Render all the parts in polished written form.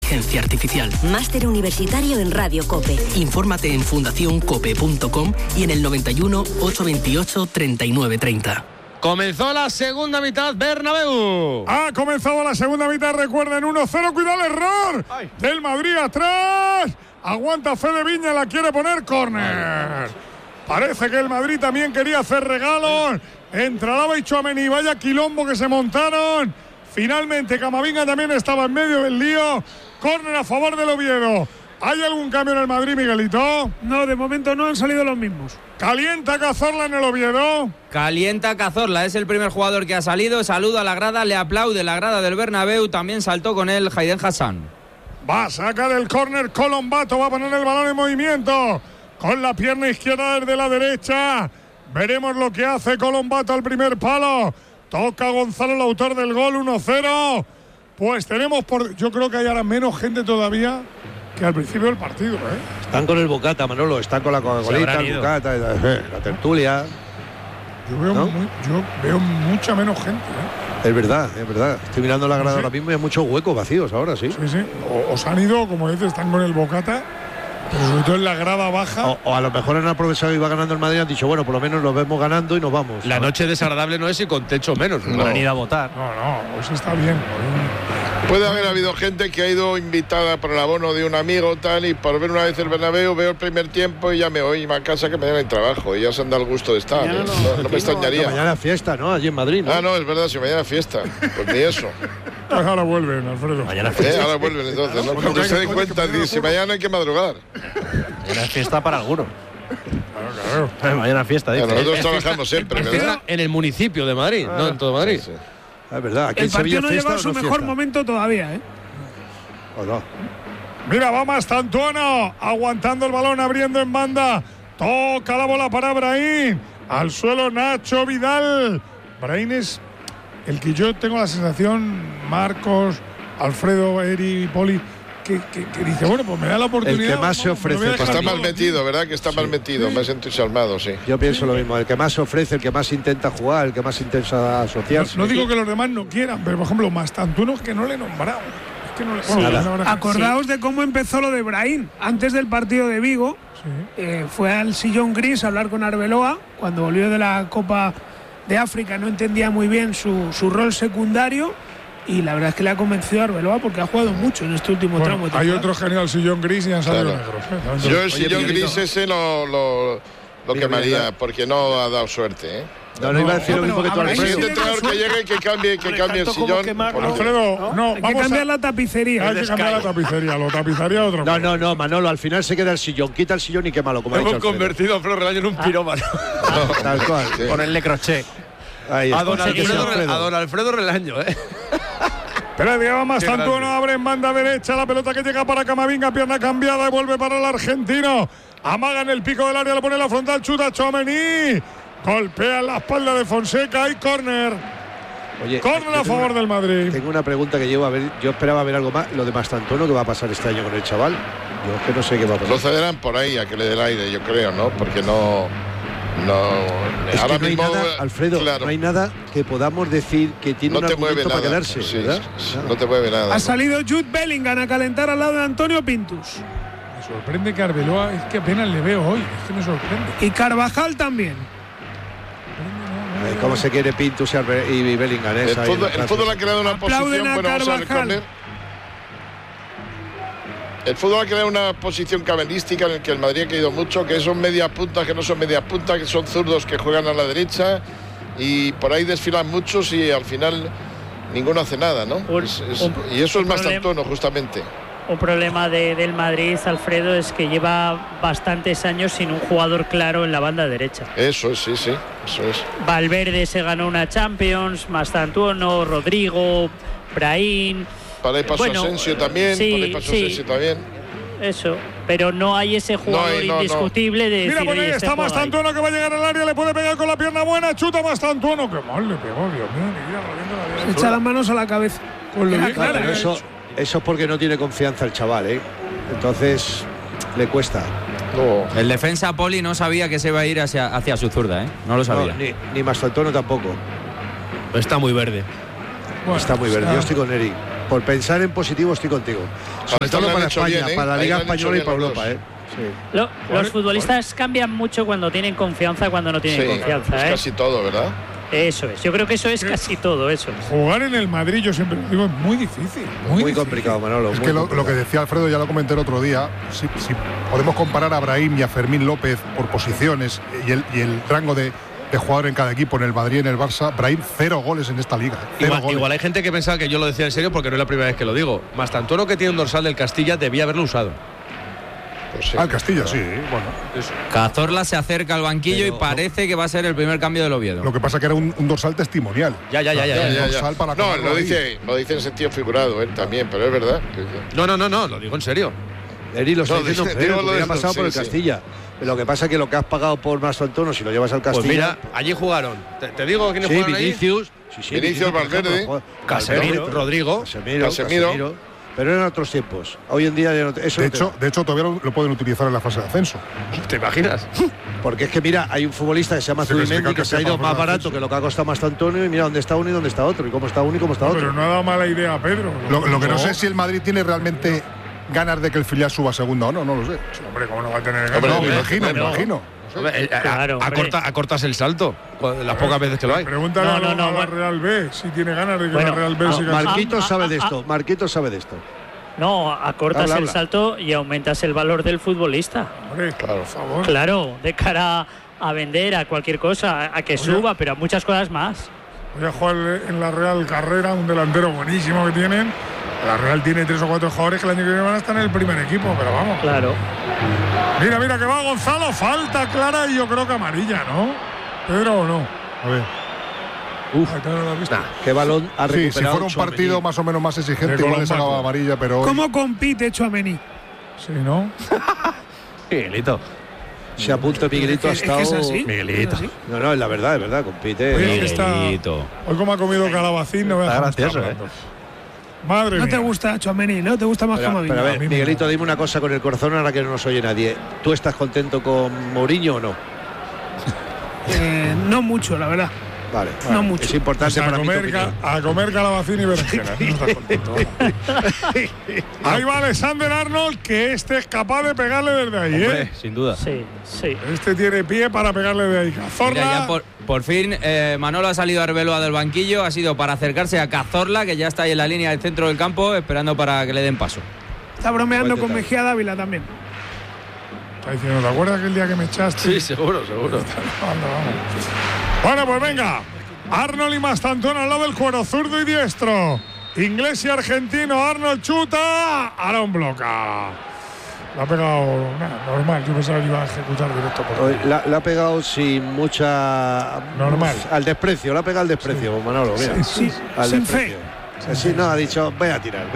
inteligencia artificial. Máster universitario en Radio COPE. Infórmate en fundacioncope.com y en el 91 828 3930. Comenzó la segunda mitad, Bernabéu. Ha comenzado la segunda mitad, recuerden, 1-0, cuidado el error del Madrid atrás. Aguanta Fede Viña, la quiere poner córner. Parece que el Madrid también quería hacer regalos. Entralaba y Tchouaméni, vaya quilombo que se montaron. Finalmente Camavinga también estaba en medio del lío. Córner a favor del Oviedo. ¿Hay algún cambio en el Madrid, Miguelito? No, de momento no han salido los mismos. ¿Calienta Cazorla en el Oviedo? Calienta Cazorla, es el primer jugador que ha salido. Saluda a la grada, le aplaude la grada del Bernabéu. También saltó con él Hayden Hassan. Va a sacar el córner Colombato, va a poner el balón en movimiento. Con la pierna izquierda desde la derecha. Veremos lo que hace Colombato al primer palo. Toca Gonzalo, el autor del gol, 1-0. Pues tenemos yo creo que hay ahora menos gente todavía que al principio del partido, ¿eh? Están con el bocata, Manolo, están con la Coca-Colita, el bocata, la tertulia. Yo veo mucha menos gente, ¿eh? Es verdad. Estoy mirando la grada ahora mismo y hay muchos huecos vacíos ahora, sí. Sí. O se han ido, como dices, están con el bocata, pero sobre todo en la grada baja. O a lo mejor han aprovechado y va ganando el Madrid y han dicho, bueno, por lo menos nos vemos ganando y nos vamos. La noche desagradable no es y con techo menos. No han ido a votar. No, hoy se está bien. Puede haber habido gente que ha ido invitada por el abono de un amigo tal y por ver una vez el Bernabéu veo el primer tiempo y ya me voy a casa que mañana hay trabajo y ya se han dado el gusto de estar. No me extrañaría. Mañana fiesta, ¿no? Allí en Madrid, ¿no? No, es verdad, si mañana fiesta. Pues ni eso. Pues ahora vuelven, Alfredo. Mañana fiesta. Ahora vuelven entonces, ¿no? Cuando se den cuenta, si mañana hay que madrugar. Mañana fiesta para alguno. Claro. Mañana fiesta, dice. Nosotros trabajamos siempre, ¿verdad? En el municipio de Madrid, no en todo Madrid. Sí. Es verdad, aquí El en Sevilla partido no llega a fiesta su o no mejor fiesta. momento todavía, ¿eh? ¿O no? Mira, va Mastantuono, aguantando el balón, abriendo en banda. Toca la bola para Brahim. Al suelo Nacho Vidal. Brahim es el que yo tengo la sensación, Marcos, Alfredo, Eri, Poli, que dice, bueno, pues me da la oportunidad. El que más se ofrece. Está mal metido, ¿verdad? Que está mal metido, me siento entusiasmado, sí. Yo pienso lo mismo, el que más se ofrece, el que más intenta jugar, el que más intenta asociarse. No digo que los demás no quieran, pero por ejemplo, Mastantuono es que no le nombramos. Es que no le Acordaos de cómo empezó lo de Brahim. Antes del partido de Vigo, fue al sillón gris a hablar con Arbeloa. Cuando volvió de la Copa de África no entendía muy bien su rol secundario. Y la verdad es que le ha convencido a Arbeloa porque ha jugado mucho en este último tramo. Hay otro genial sillón gris y han salido negros. Yo el sillón gris ese lo quemaría porque no ha dado suerte, ¿eh? No iba a decir lo mismo que tú, El Alfredo. siguiente entrenador que llegue, que cambie el sillón. Alfredo, no, hay que cambiar la tapicería. Hay que cambiar la tapicería, lo tapizaría otro. No, Manolo, al final se queda el sillón. Quita el sillón y quémalo, como ha dicho Hemos Alfredo. convertido a Flor Relaño en un pirómano. Tal cual. Sí. Ponerle crochet. Ahí A está. don Alfredo Relaño, ¿eh? Pero llegaba Mastantuono, abre en banda derecha, la pelota que llega para Camavinga, pierna cambiada y vuelve para el argentino. Amaga en el pico del área, le pone la frontal, chuta Tchouaméni. Golpea en la espalda de Fonseca y córner. Oye, córner a favor del Madrid. Tengo una pregunta que llevo a ver. Yo esperaba ver algo más. Lo de Mastantuono, ¿qué va a pasar este año con el chaval? Yo es que no sé qué va a pasar. Lo cederán por ahí a que le dé el aire, yo creo, ¿no? Porque no. Es ahora que no hay mismo, nada, Alfredo, claro. no hay nada que podamos decir que tiene un argumento para quedarse, sí, ¿verdad? No te mueve nada. Ha salido Jude Bellingham a calentar al lado de Antonio Pintus. Me sorprende que Arbeloa, es que apenas le veo hoy, es que me sorprende. Y Carvajal también. ¿Cómo se quiere Pintus y Bellingham? El fútbol ha creado una Aplauden posición. a Bueno, vamos a ver el Carvajal. córner. El fútbol ha creado una posición cabalística en la que el Madrid ha caído mucho, que son medias puntas, que no son medias puntas, que son zurdos que juegan a la derecha y por ahí desfilan muchos y al final ninguno hace nada, ¿no? Y eso es Mastantuono, justamente. Un problema del Madrid, Alfredo, es que lleva bastantes años sin un jugador claro en la banda derecha. Eso es, sí, eso es. Valverde se ganó una Champions, Mastantuono, Rodrigo, Brahim. Para ahí pasó Asensio también, Asensio también. Eso, pero no hay ese jugador indiscutible de Mira, decir, por ahí está Mastantuono que va a llegar al área, le puede pegar con la pierna buena, chuta Mastantuono, que mal le pegó, Dios mío, ni vida, moviendo la Echa las manos a la cabeza. Con lo bien, claro, pero eso es porque no tiene confianza el chaval, ¿eh? Entonces le cuesta. No. El defensa Poli no sabía que se iba a ir hacia su zurda, ¿eh? No lo sabía. No, ni Mastantuono tampoco. Está muy verde. Está muy verde. Yo estoy con Eric. por pensar en positivo estoy contigo. Sobre todo para España, para la Liga Española y para Europa, Sí. Los futbolistas cambian mucho cuando tienen confianza, cuando no tienen confianza. Es casi todo, ¿verdad? Eso es, yo creo que eso es casi todo, eso es. Jugar en el Madrid, yo siempre lo digo, es muy difícil. Muy complicado, Manolo. Es que lo que decía Alfredo, ya lo comenté el otro día, si podemos comparar a Brahim y a Fermín López por posiciones y el rango de jugador en cada equipo, en el Madrid y en el Barça, Brahim 0 goles en esta liga. Igual hay gente que pensaba que yo lo decía en serio porque no es la primera vez que lo digo. Mastantuono, que tiene un dorsal del Castilla, debía haberlo usado. Pues sí. El Castilla, sí. Bueno, Cazorla se acerca al banquillo y parece que va a ser el primer cambio del Oviedo. Lo que pasa que era un dorsal testimonial. Ya. Dorsal para no, lo dice en sentido figurado él también, pero es verdad. No, lo digo en serio. Eri lo está diciendo en serio, porque ha pasado por el Castilla. Lo que pasa es que lo que has pagado por Mastantuono, si lo llevas al Castilla. Pues mira, allí jugaron. ¿Te digo quiénes jugaron Vinicius, allí? Vinicius, Valverde, Casemiro, Rodrigo, Casemiro. Pero eran otros tiempos. Hoy en día eso de hecho todavía lo pueden utilizar en la fase de ascenso. ¿Te imaginas? Porque es que mira, hay un futbolista que se llama Zubimendi que se ha ido más barato que lo que ha costado Mastantuono, y mira dónde está uno y dónde está otro, y cómo está uno y cómo está otro. Pero no ha dado mala idea, Pedro. Lo que no sé es si el Madrid tiene realmente ganas de que el filial suba a segunda o no, no lo sé. Hombre, ¿cómo no va a tener ganas? No, me imagino. Acortas el salto las pocas veces que lo hay. Pregúntale a la Real B si tiene ganas de que la Real B siga. Marquitos sabe de esto. Marquitos sabe de esto. No, acortas el salto y aumentas el valor del futbolista. Hombre, claro, por favor. Claro, de cara a vender, a cualquier cosa, a que suba, pero a muchas cosas más. Voy a jugar en la Real Carrera, un delantero buenísimo que tienen. La Real tiene 3 o 4 jugadores que el año que viene van a estar en el primer equipo, pero vamos. Claro. Mira que va Gonzalo, falta clara y yo creo que amarilla, ¿no? ¿Pedro o no? A ver. Qué balón ha recuperado. Si fuera un partido más o menos más exigente, igual le sacaba amarilla, pero. ¿Cómo compite Tchouaméni? Sí, ¿no? Miguelito. Se apunta Miguelito ha estado. ¿Es así? Miguelito. No, es la verdad, compite. Miguelito. Hoy como ha comido calabacín, no está gracioso, Madre mía. No te gusta Tchouaméni, ¿no? ¿Te gusta más Camavinga? Pero a ver, Miguelito, dime una cosa con el corazón ahora que no nos oye nadie. ¿Tú estás contento con Mourinho o no? No mucho, la verdad. Vale, no mucho. Es importante para mí. A comer calabacín y berenjenas. No estás contento. Ahí va Alexander Arnold, que este es capaz de pegarle desde ahí. Hombre, sin duda. Sí. Este tiene pie para pegarle de ahí. Cazorla. Mira, ya por fin Manolo ha salido a Arbeloa del banquillo, ha sido para acercarse a Cazorla, que ya está ahí en la línea del centro del campo, esperando para que le den paso. Está bromeando con Mejía Dávila también. Está diciendo, ¿te acuerdas que el día que me echaste? Sí, seguro. Bueno, pues venga. Arnold y Mastantuono al lado del cuero, zurdo y diestro. Inglés y argentino. Arnold chuta. Aaron bloca. La ha pegado normal. Yo pensaba que iba a ejecutar directo por la ha pegado sin mucha. Normal. Al desprecio. La ha pegado al desprecio, Manolo. Mira. Sí, al sin desprecio. fe. Sí, no, ha dicho, voy a tirar.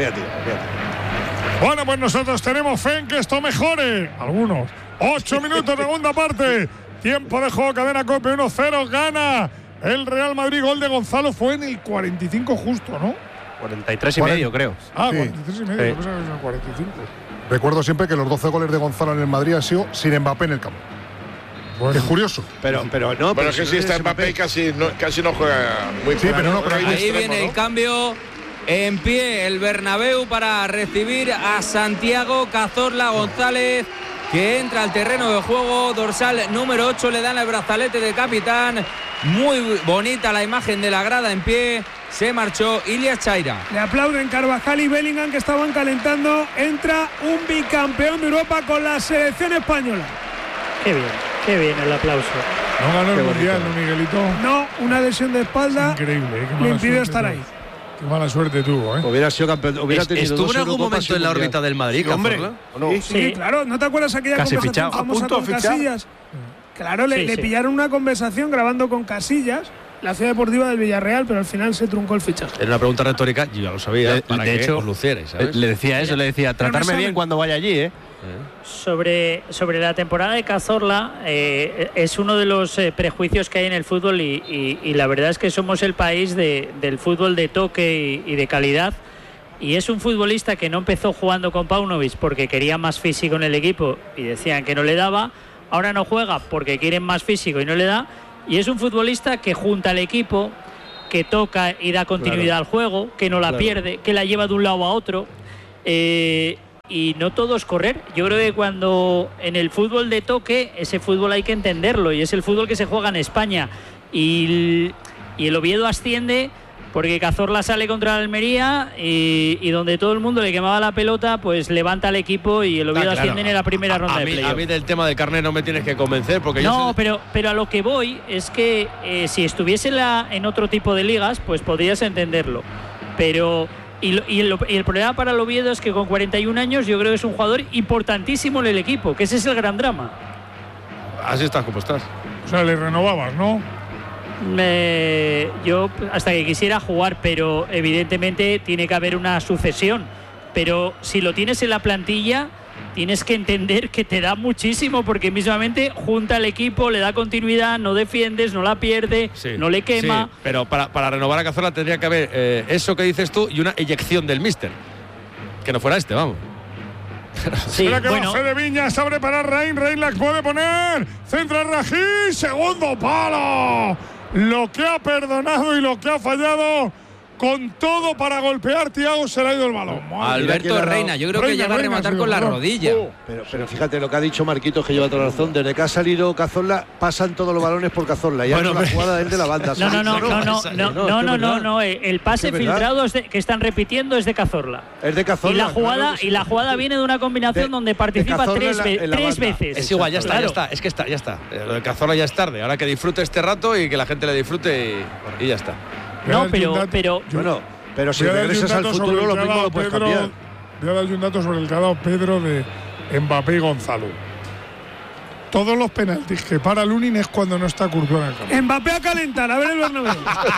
Bueno, pues nosotros tenemos fe en que esto mejore. Algunos. 8 minutos, segunda parte. Tiempo de juego, cadena COPE 1-0. Gana el Real Madrid. Gol de Gonzalo fue en el 45 justo, ¿no? 43 y medio, creo. Ah, sí. 43 y medio. Yo pensaba que era 45. Recuerdo siempre que los 12 goles de Gonzalo en el Madrid han sido sin Mbappé en el campo. Bueno, es curioso. Pero no. Pero es que si está Mbappé casi no juega muy bien. Ahí viene el cambio. En pie el Bernabéu para recibir a Santiago Cazorla González, que entra al terreno de juego. Dorsal número 8, le dan el brazalete de capitán. Muy bonita la imagen de la grada en pie. Se marchó Ilias Chaira. Le aplauden Carvajal y Bellingham, que estaban calentando. Entra un bicampeón de Europa con la selección española. Qué bien el aplauso. No ganó el mundial, ¿no, Miguelito? No, una lesión de espalda. Increíble. Le impidió estar ahí. Qué mala suerte tuvo, ¿eh? Hubiera sido campeón. ¿Estuvo en algún momento en la órbita del Madrid, hombre? No? Sí, claro. ¿No te acuerdas aquella conversación famosa con Casillas? Claro, le pillaron una conversación grabando con Casillas, la ciudad deportiva del Villarreal, pero al final se truncó el fichaje. Era una pregunta retórica, yo ya lo sabía, para de hecho, os lucierais, ¿sabes? Le decía eso, le decía, tratarme bien cuando vaya allí, ¿eh? Sobre la temporada de Cazorla, es uno de los prejuicios que hay en el fútbol y la verdad es que somos el país del fútbol de toque y de calidad, y es un futbolista que no empezó jugando con Paunovic porque quería más físico en el equipo y decían que no le daba, ahora no juega porque quieren más físico y no le da, y es un futbolista que junta al equipo, que toca y da continuidad al juego, que no la pierde, que la lleva de un lado a otro. Y no todo es correr. Yo creo que cuando en el fútbol de toque, ese fútbol hay que entenderlo, y es el fútbol que se juega en España. Y el Oviedo asciende porque Cazorla sale contra el Almería y donde todo el mundo le quemaba la pelota, pues levanta al equipo y el Oviedo asciende en la primera ronda de playoff. A mí del tema de carnet no me tienes que convencer porque pero a lo que voy es que si estuviese en otro tipo de ligas, pues podrías entenderlo. Pero y el problema para el Oviedo es que con 41 años yo creo que es un jugador importantísimo en el equipo, que ese es el gran drama. Así estás como estás. O sea, le renovabas, ¿no? Yo hasta que quisiera jugar, pero evidentemente tiene que haber una sucesión. Pero si lo tienes en la plantilla, tienes que entender que te da muchísimo, porque mismamente junta al equipo, le da continuidad, no defiendes, no la pierde, no le quema. Sí, pero para renovar a Cazorla tendría que haber eso que dices tú y una eyección del míster. Que no fuera vamos. Sí, espera que va Fede Viña, se abre para Rein la puede poner, centra Rají, segundo palo. Lo que ha perdonado y lo que ha fallado, con todo para golpear, Thiago, se le ha ido el balón. Alberto Reina, yo creo que llega a rematar con la rodilla. Pero fíjate lo que ha dicho Marquitos, que lleva toda la razón. Desde que ha salido Cazorla, pasan todos los balones por Cazorla. Y la jugada es de la banda. No. El pase filtrado que están repitiendo es de Cazorla. Es de Cazorla. Y la jugada viene de una combinación donde participa tres veces. Es igual, ya está. Es que ya está. Lo de Cazorla ya es tarde. Ahora que disfrute este rato y que la gente le disfrute y ya está. No, pero si regresas al futuro lo mismo lo puedes cambiar. Voy a darle un dato sobre el que ha dado Pedro de Mbappé y Gonzalo. Todos los penaltis que para Lunin es cuando no está Courtois en el campo. Mbappé a calentar, a ver el Bernabéu.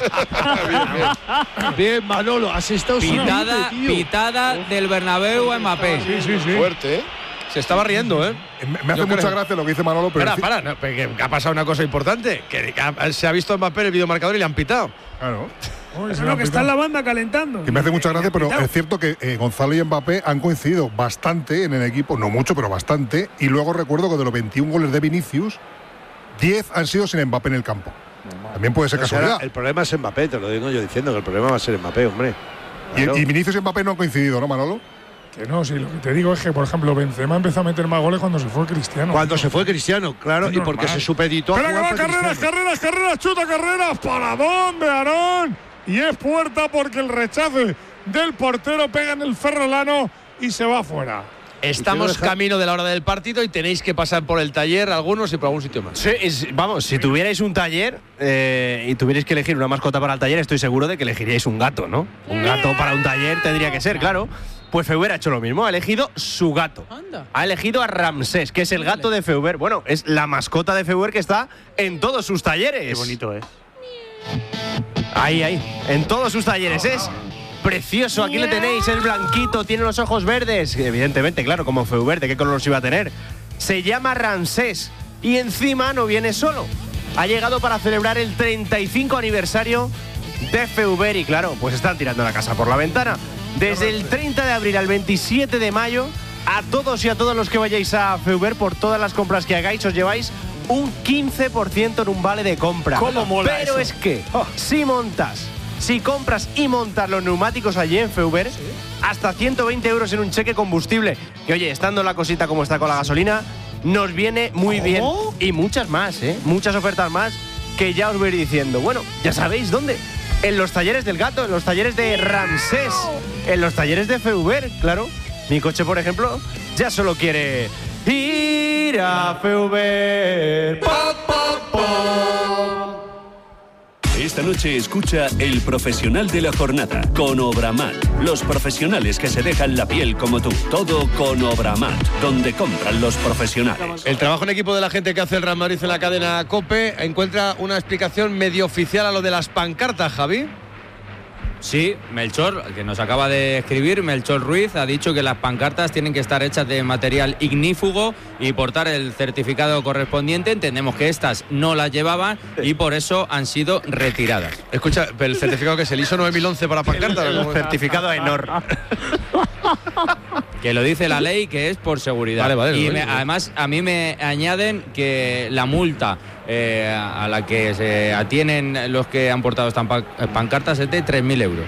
Bien, Manolo, has estado pitada del Bernabéu a Mbappé. Sí. Fuerte, Se estaba riendo, Me hace mucha gracia lo que dice Manolo, pero que ha pasado una cosa importante, que se ha visto a Mbappé en el videomarcador y le han pitado. Claro. Que está en la banda calentando. Que me hace mucha gracia, pero es cierto que Gonzalo y Mbappé han coincidido bastante en el equipo, no mucho, pero bastante. Y luego recuerdo que de los 21 goles de Vinicius, 10 han sido sin Mbappé en el campo. También puede ser casualidad. El problema es Mbappé, te lo digo yo diciendo que el problema va a ser Mbappé, hombre. Claro. Y Vinicius y Mbappé no han coincidido, ¿no, Manolo? Que no, sí, lo que te digo es que, por ejemplo, Benzema empezó a meter más goles cuando se fue Cristiano. Claro, y porque se supeditó a jugar. Carreras, chuta Carreras, ¿para dónde, Aarón? Y es puerta porque el rechace del portero pega en el ferrolano y se va afuera. Estamos camino de la hora del partido y tenéis que pasar por el taller algunos y por algún sitio más. Sí, si tuvierais un taller y tuvierais que elegir una mascota para el taller, estoy seguro de que elegiríais un gato, ¿no? Un gato para un taller tendría que ser, claro. Pues Feuber ha hecho lo mismo, ha elegido su gato. Ha elegido a Ramsés, que es el gato de Feuber. Bueno, es la mascota de Feuber que está en todos sus talleres. Qué bonito es. Ahí, en todos sus talleres. Es precioso, aquí le tenéis, es blanquito, tiene los ojos verdes. Evidentemente, claro, como Feuber, ¿de qué color los iba a tener? Se llama Ramsés y encima no viene solo. Ha llegado para celebrar el 35 aniversario de Feuber y claro, pues están tirando la casa por la ventana. Desde el 30 de abril al 27 de mayo, a todos y a todos los que vayáis a Feuber, por todas las compras que hagáis, os lleváis un 15% en un vale de compra. ¿Cómo mola Pero eso? Es que, si compras y montas los neumáticos allí en Feuber, hasta 120 euros en un cheque combustible, que oye, estando la cosita como está con la gasolina, nos viene muy bien. Y muchas más, muchas ofertas más, que ya os voy a ir diciendo. Bueno, ya sabéis dónde. En los talleres del gato, en los talleres de Ramsés, en los talleres de Feuber, claro. Mi coche, por ejemplo, ya solo quiere ir a Feuber. Esta noche escucha El Profesional de la Jornada con Obramat. Los profesionales que se dejan la piel como tú. Todo con Obramat, donde compran los profesionales. El trabajo en equipo de la gente que hace el Real Madrid en la cadena COPE encuentra una explicación medio oficial a lo de las pancartas, Javi. Sí, Melchor, que nos acaba de escribir, Melchor Ruiz, ha dicho que las pancartas tienen que estar hechas de material ignífugo y portar el certificado correspondiente. Entendemos que estas no las llevaban y por eso han sido retiradas. Escucha, pero el certificado que es el ISO 9011 para pancartas. El certificado ENOR. Que lo dice la ley, que es por seguridad. Vale, y además a mí me añaden que la multa a la que se atienen los que han portado estas pancartas es de 3.000 euros.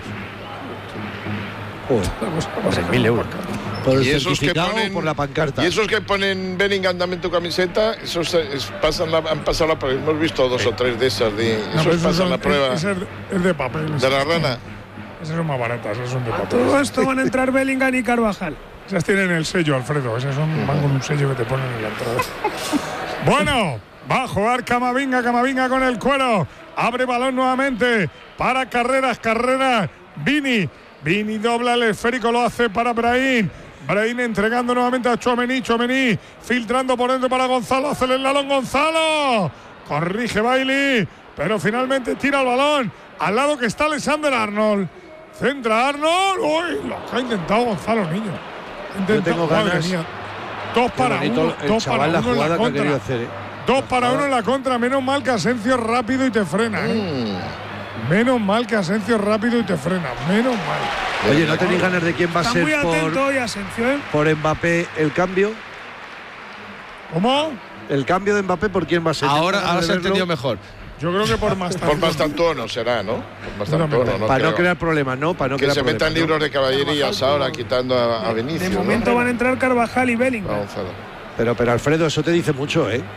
3.000 euros. Por el Y esos que certificado ponen, o por la pancarta. Y esos que ponen Bellingham dame tu camiseta, esos han pasado la prueba. Hemos visto 2 o 3 de esas. Esos pasan la prueba. Es de papel. De la rana. Esas son más baratas, esas son de papel. Todo esto van a entrar Bellingham y Carvajal. Esas tienen el sello, Alfredo. Esas van con un sello que te ponen en la entrada. Bueno, va a jugar Camavinga con el cuero. Abre balón nuevamente para Carreras. Vini dobla el esférico, lo hace para Brahim entregando nuevamente a Tchouaméni, filtrando por dentro para Gonzalo, hace el balón Gonzalo, corrige Bailey, pero finalmente tira el balón al lado que está Alexander Arnold, centra Arnold, uy, lo que ha intentado Gonzalo, niño. Yo tengo ganas. 2 para 1, 2 para 1 en la contra. 2 para 1 en la contra, menos mal que Asensio rápido y te frena, Menos mal que Asensio rápido y te frena, menos mal. Oye, ¿no tenéis ganas de quién va a ser muy atento hoy Asensio, por Mbappé el cambio? ¿Cómo? El cambio de Mbappé, ¿por quién va a ser? Ahora se ha entendido mejor. Yo creo que por Mastantuono será, ¿no? Por Mastantuono, para no crear problemas, ¿no? Para no que se metan libros de caballerías ahora, quitando a Vinicius. De momento van a entrar Carvajal y Bellingham. Pero Alfredo, eso te dice mucho, ¿eh?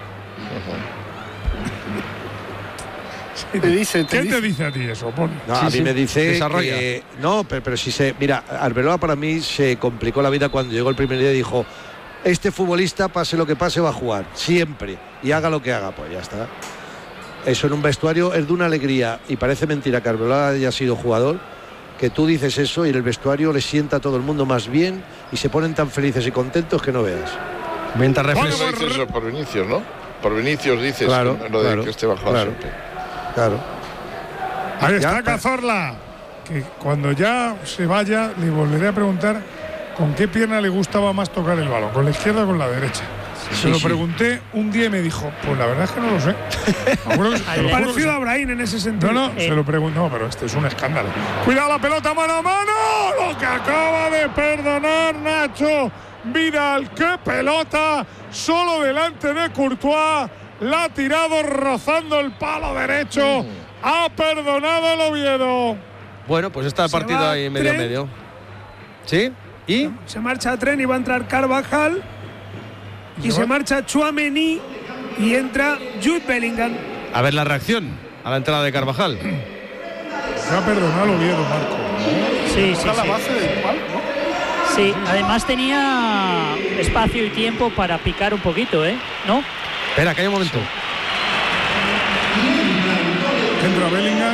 ¿Qué te dice a ti eso, Poni? No, a mí me dice que, no, pero si se... Mira, Arbeloa para mí se complicó la vida cuando llegó el primer día y dijo, este futbolista, pase lo que pase, va a jugar, siempre, y haga lo que haga, pues ya está. Eso en un vestuario es de una alegría, y parece mentira que Arbeloa haya sido jugador, que tú dices eso y en el vestuario le sienta a todo el mundo más bien y se ponen tan felices y contentos que no veas. Mientras reflexión. Bueno, dices eso por Vinicius, ¿no? Por Vinicius dices, claro, lo de que esté bajo Claro. Ahí está Cazorla, que cuando ya se vaya le volveré a preguntar con qué pierna le gustaba más tocar el balón, con la izquierda o con la derecha. Se lo pregunté un día y me dijo, pues la verdad es que no lo sé. Parecido a Brahim en ese sentido. No, se lo preguntó, pero este es un escándalo. Cuidado la pelota, mano a mano, lo que acaba de perdonar Nacho Vidal. ¡Qué pelota! Solo delante de Courtois. La ha tirado rozando el palo derecho. Ha perdonado el Oviedo. Bueno, pues está el partido ahí medio. ¿Sí? ¿Y? Se marcha Tren y va a entrar Carvajal. Y se marcha Tchouaméni y entra Jude Bellingham. A ver la reacción a la entrada de Carvajal. Se ha perdonado el Oviedo, Marco. Sí. La base del palo, ¿no? Sí, además tenía espacio y tiempo para picar un poquito, ¿no? Espera, que hay un momento. Entra Bellingham.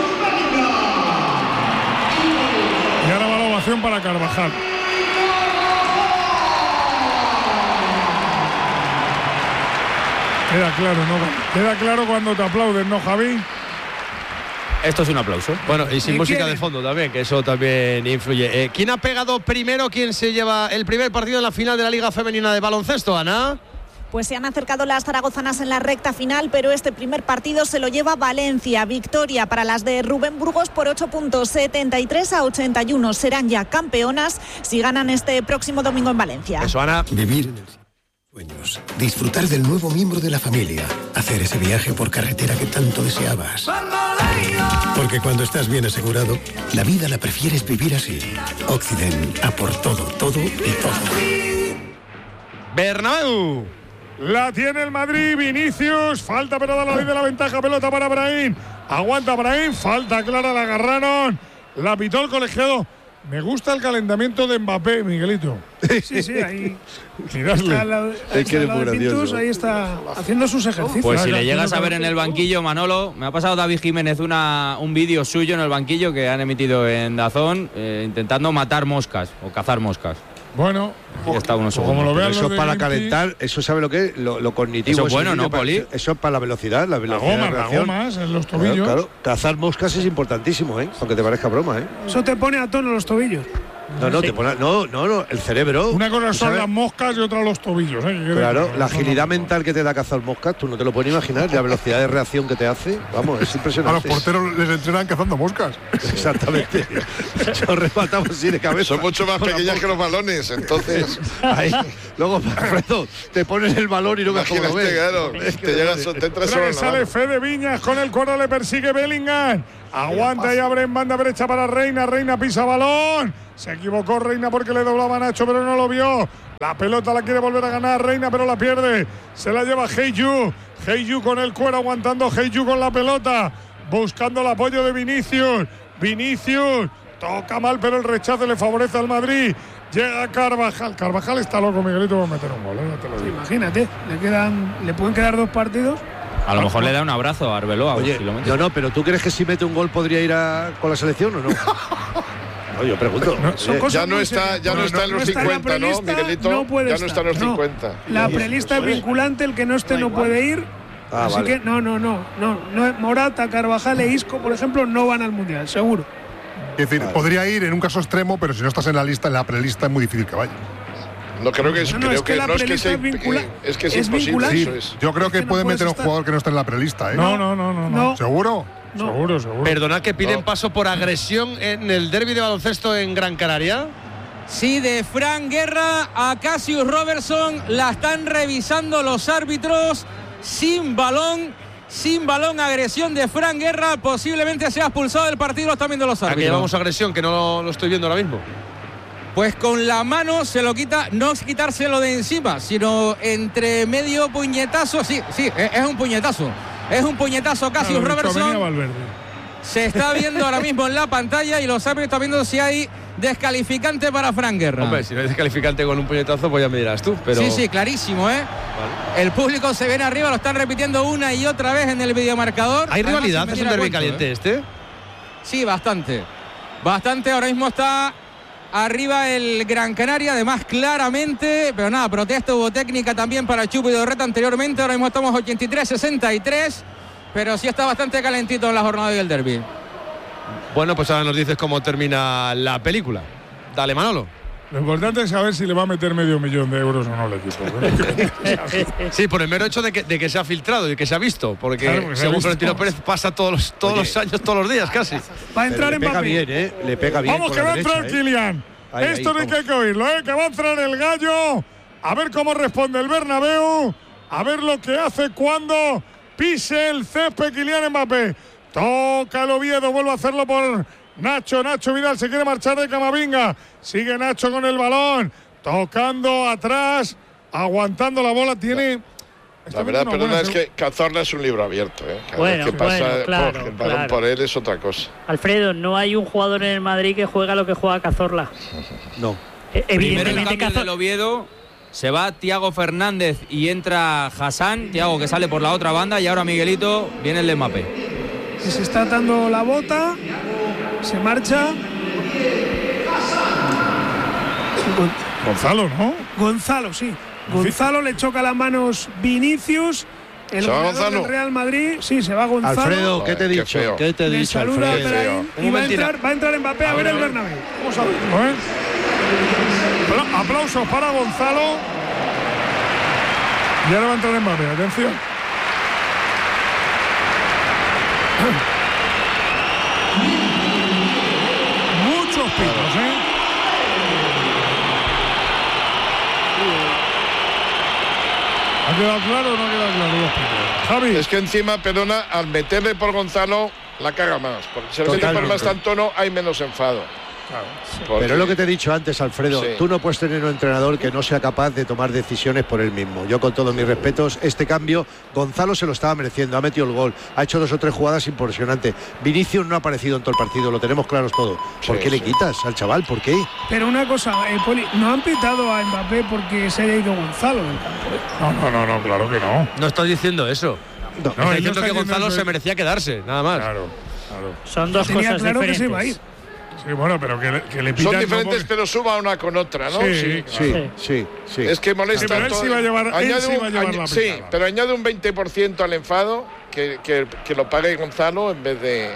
Y ahora va la ovación para Carvajal. Queda claro, ¿no? Queda claro cuando te aplauden, ¿no, Javi? Esto es un aplauso. Bueno, y sin música de fondo también, que eso también influye. ¿Quién ha pegado primero? ¿Quién se lleva el primer partido en la final de la Liga Femenina de Baloncesto, Ana? Pues se han acercado las zaragozanas en la recta final, pero este primer partido se lo lleva Valencia. Victoria para las de Rubén Burgos por 8 puntos, 73-81. Serán ya campeonas si ganan este próximo domingo en Valencia. Eso, Ana. Vivir en el sueños, disfrutar del nuevo miembro de la familia, hacer ese viaje por carretera que tanto deseabas. Porque cuando estás bien asegurado, la vida la prefieres vivir así. Occident, a por todo, todo y todo. Bernabéu. La tiene el Madrid, Vinicius, falta pero da la ley de la ventaja, pelota para Brahim, aguanta Brahim, falta clara, la agarraron, la pitó el colegiado. Me gusta el calentamiento de Mbappé, Miguelito. Sí, ahí. Miradle. Ahí está haciendo sus ejercicios. Pues si le llegas a ver en el banquillo, Manolo, me ha pasado David Jiménez un vídeo suyo en el banquillo que han emitido en DAZN intentando matar moscas o cazar moscas. Bueno, está unos como lo vean eso es para calentar, eso sabe lo que es, lo cognitivo. Eso es bueno, ¿no, Poli? Eso es para la velocidad, las gomas en los tobillos. Claro, cazar moscas es importantísimo, aunque te parezca broma, Eso te pone a tono los tobillos. No, te pone, no, el cerebro. Una cosa son ¿sabes? las moscas y otra los tobillos. Claro, la agilidad mental que te da cazar moscas, tú no te lo puedes imaginar, la velocidad de reacción que te hace, vamos, es impresionante. A los porteros les entrenan cazando moscas. Exactamente. Yo rematamos así de cabeza. Son mucho más pequeñas que los balones, entonces. Ahí. Luego, Alfredo, te pones el balón y no ves cómo lo ves. Claro, te entras solo en la sale mano. Fede Viñas con el cuerno, le persigue Bellingham. Aguanta y abre en banda derecha para Reina. Reina pisa balón. Se equivocó Reina porque le doblaba a Nacho, pero no lo vio. La pelota la quiere volver a ganar Reina, pero la pierde. Se la lleva Heiyu. Heiyu con el cuero, aguantando Heiyu con la pelota. Buscando el apoyo de Vinicius. Vinicius toca mal, pero el rechazo le favorece al Madrid. Llega Carvajal. Carvajal está loco, Miguelito, va a meter un gol. Ya te lo digo. Imagínate, le pueden quedar 2 partidos. A lo mejor le da un abrazo a Arbeloa. Oye, no, pero ¿tú crees que si mete un gol podría ir con la selección o no? No, yo pregunto. Ya no está en los 50, ¿no, Miguelito? Ya no está en los 50. La prelista es vinculante, el que no esté no puede ir. Así vale. que no. Morata, Carvajal e Isco, por ejemplo, no van al Mundial, seguro. Es decir, podría ir en un caso extremo, pero si no estás en la prelista es muy difícil que vaya. No creo que es, es que es imposible. Sí, eso es. yo creo que no puede puedes meter un estar. jugador que no esté en la prelista, ¿eh? No. ¿Seguro? No. Seguro. Perdonad que piden paso por agresión en el derbi de baloncesto en Gran Canaria. Sí, de Fran Guerra a Cassius Robertson. La están revisando los árbitros. Sin balón, agresión de Fran Guerra. Posiblemente sea expulsado del partido. Lo están viendo los árbitros. Aquí llevamos agresión, que no lo estoy viendo ahora mismo. Pues con la mano se lo quita, no es quitárselo de encima, sino entre medio puñetazo. Sí, es un puñetazo. Es un puñetazo Cassius Robertson. Se está viendo ahora mismo en la pantalla y los árbitros están viendo si hay descalificante para Fran Guerra. Hombre, si no hay descalificante con un puñetazo, pues ya me dirás tú. Pero... Sí, clarísimo, ¿eh? Vale. El público se viene arriba, lo están repitiendo una y otra vez en el videomarcador. ¿Hay rivalidad? ¿Es un derbi caliente este? Sí, bastante. Ahora mismo está arriba el Gran Canaria, además claramente, pero nada, protesta, hubo técnica también para Chupo y Dorreta anteriormente. Ahora mismo estamos 83-63, pero sí está bastante calentito en la jornada del derbi. Bueno, pues ahora nos dices cómo termina la película. Dale, Manolo. Lo importante es saber si le va a meter €500.000 o no al equipo. Sí, por el mero hecho de que se ha filtrado y que se ha visto, porque claro, según Florentino Pérez pasa todos los años, todos los días casi. Va a entrar Mbappé. Le pega bien. Vamos, que va a entrar Kylian. Esto no hay que oírlo, que va a entrar el gallo. A ver cómo responde el Bernabéu. A ver lo que hace cuando pise el césped Kylian Mbappé. Toca el Oviedo, vuelve a hacerlo por Nacho Vidal, se quiere marchar de Camavinga. Sigue Nacho con el balón, tocando atrás, aguantando la bola. Tiene... La verdad, perdona, es que Cazorla es un libro abierto. Cada vez que pasa el balón por él es otra cosa. Alfredo, no hay un jugador en el Madrid que juega lo que juega Cazorla. No. Primero el cambio del Oviedo. Se va Thiago Fernández y entra Hassan. Thiago que sale por la otra banda y ahora Miguelito viene el de Mbappé. Se está atando la bota, se marcha. Gonzalo, ¿no? Gonzalo, sí. Gonzalo le choca las manos Vinicius. El jugador del Real Madrid, sí, se va Gonzalo. Alfredo, ¿qué te he dicho? ¿Qué te he dicho, saluda Alfredo? Y va a entrar Mbappé a ver el Bernabéu. Vamos a verlo, Aplausos para Gonzalo. Y ahora va a entrar Mbappé, atención. Muchos pitos, ¿Ha quedado claro o no ha quedado claro los pitos? Javi. Es que encima, perdona, al meterle por Gonzalo la caga más. Porque si le mete por más tanto hay menos enfado. Claro. Pero es lo que te he dicho antes, Alfredo. Sí. Tú no puedes tener un entrenador que no sea capaz de tomar decisiones por él mismo. Yo, con todos mis respetos, este cambio, Gonzalo se lo estaba mereciendo, ha metido el gol, ha hecho 2 o 3 jugadas impresionantes. Vinicius no ha aparecido en todo el partido, lo tenemos claros todos. ¿Por qué le quitas al chaval? ¿Por qué? Pero una cosa, Poli, no han pitado a Mbappé porque se haya ido Gonzalo del campo. No, claro que no. No estoy diciendo eso. No, estoy diciendo que Gonzalo se merecía quedarse, nada más. Claro. Son dos cosas claro diferentes. Que se va a ir. Sí, bueno, pero que le pitan. Son diferentes, pero suba una con otra, ¿no? Sí. Es que molesta. Pero él sí va a llevar, la sí, pero añade un 20% al enfado que lo pague Gonzalo en vez de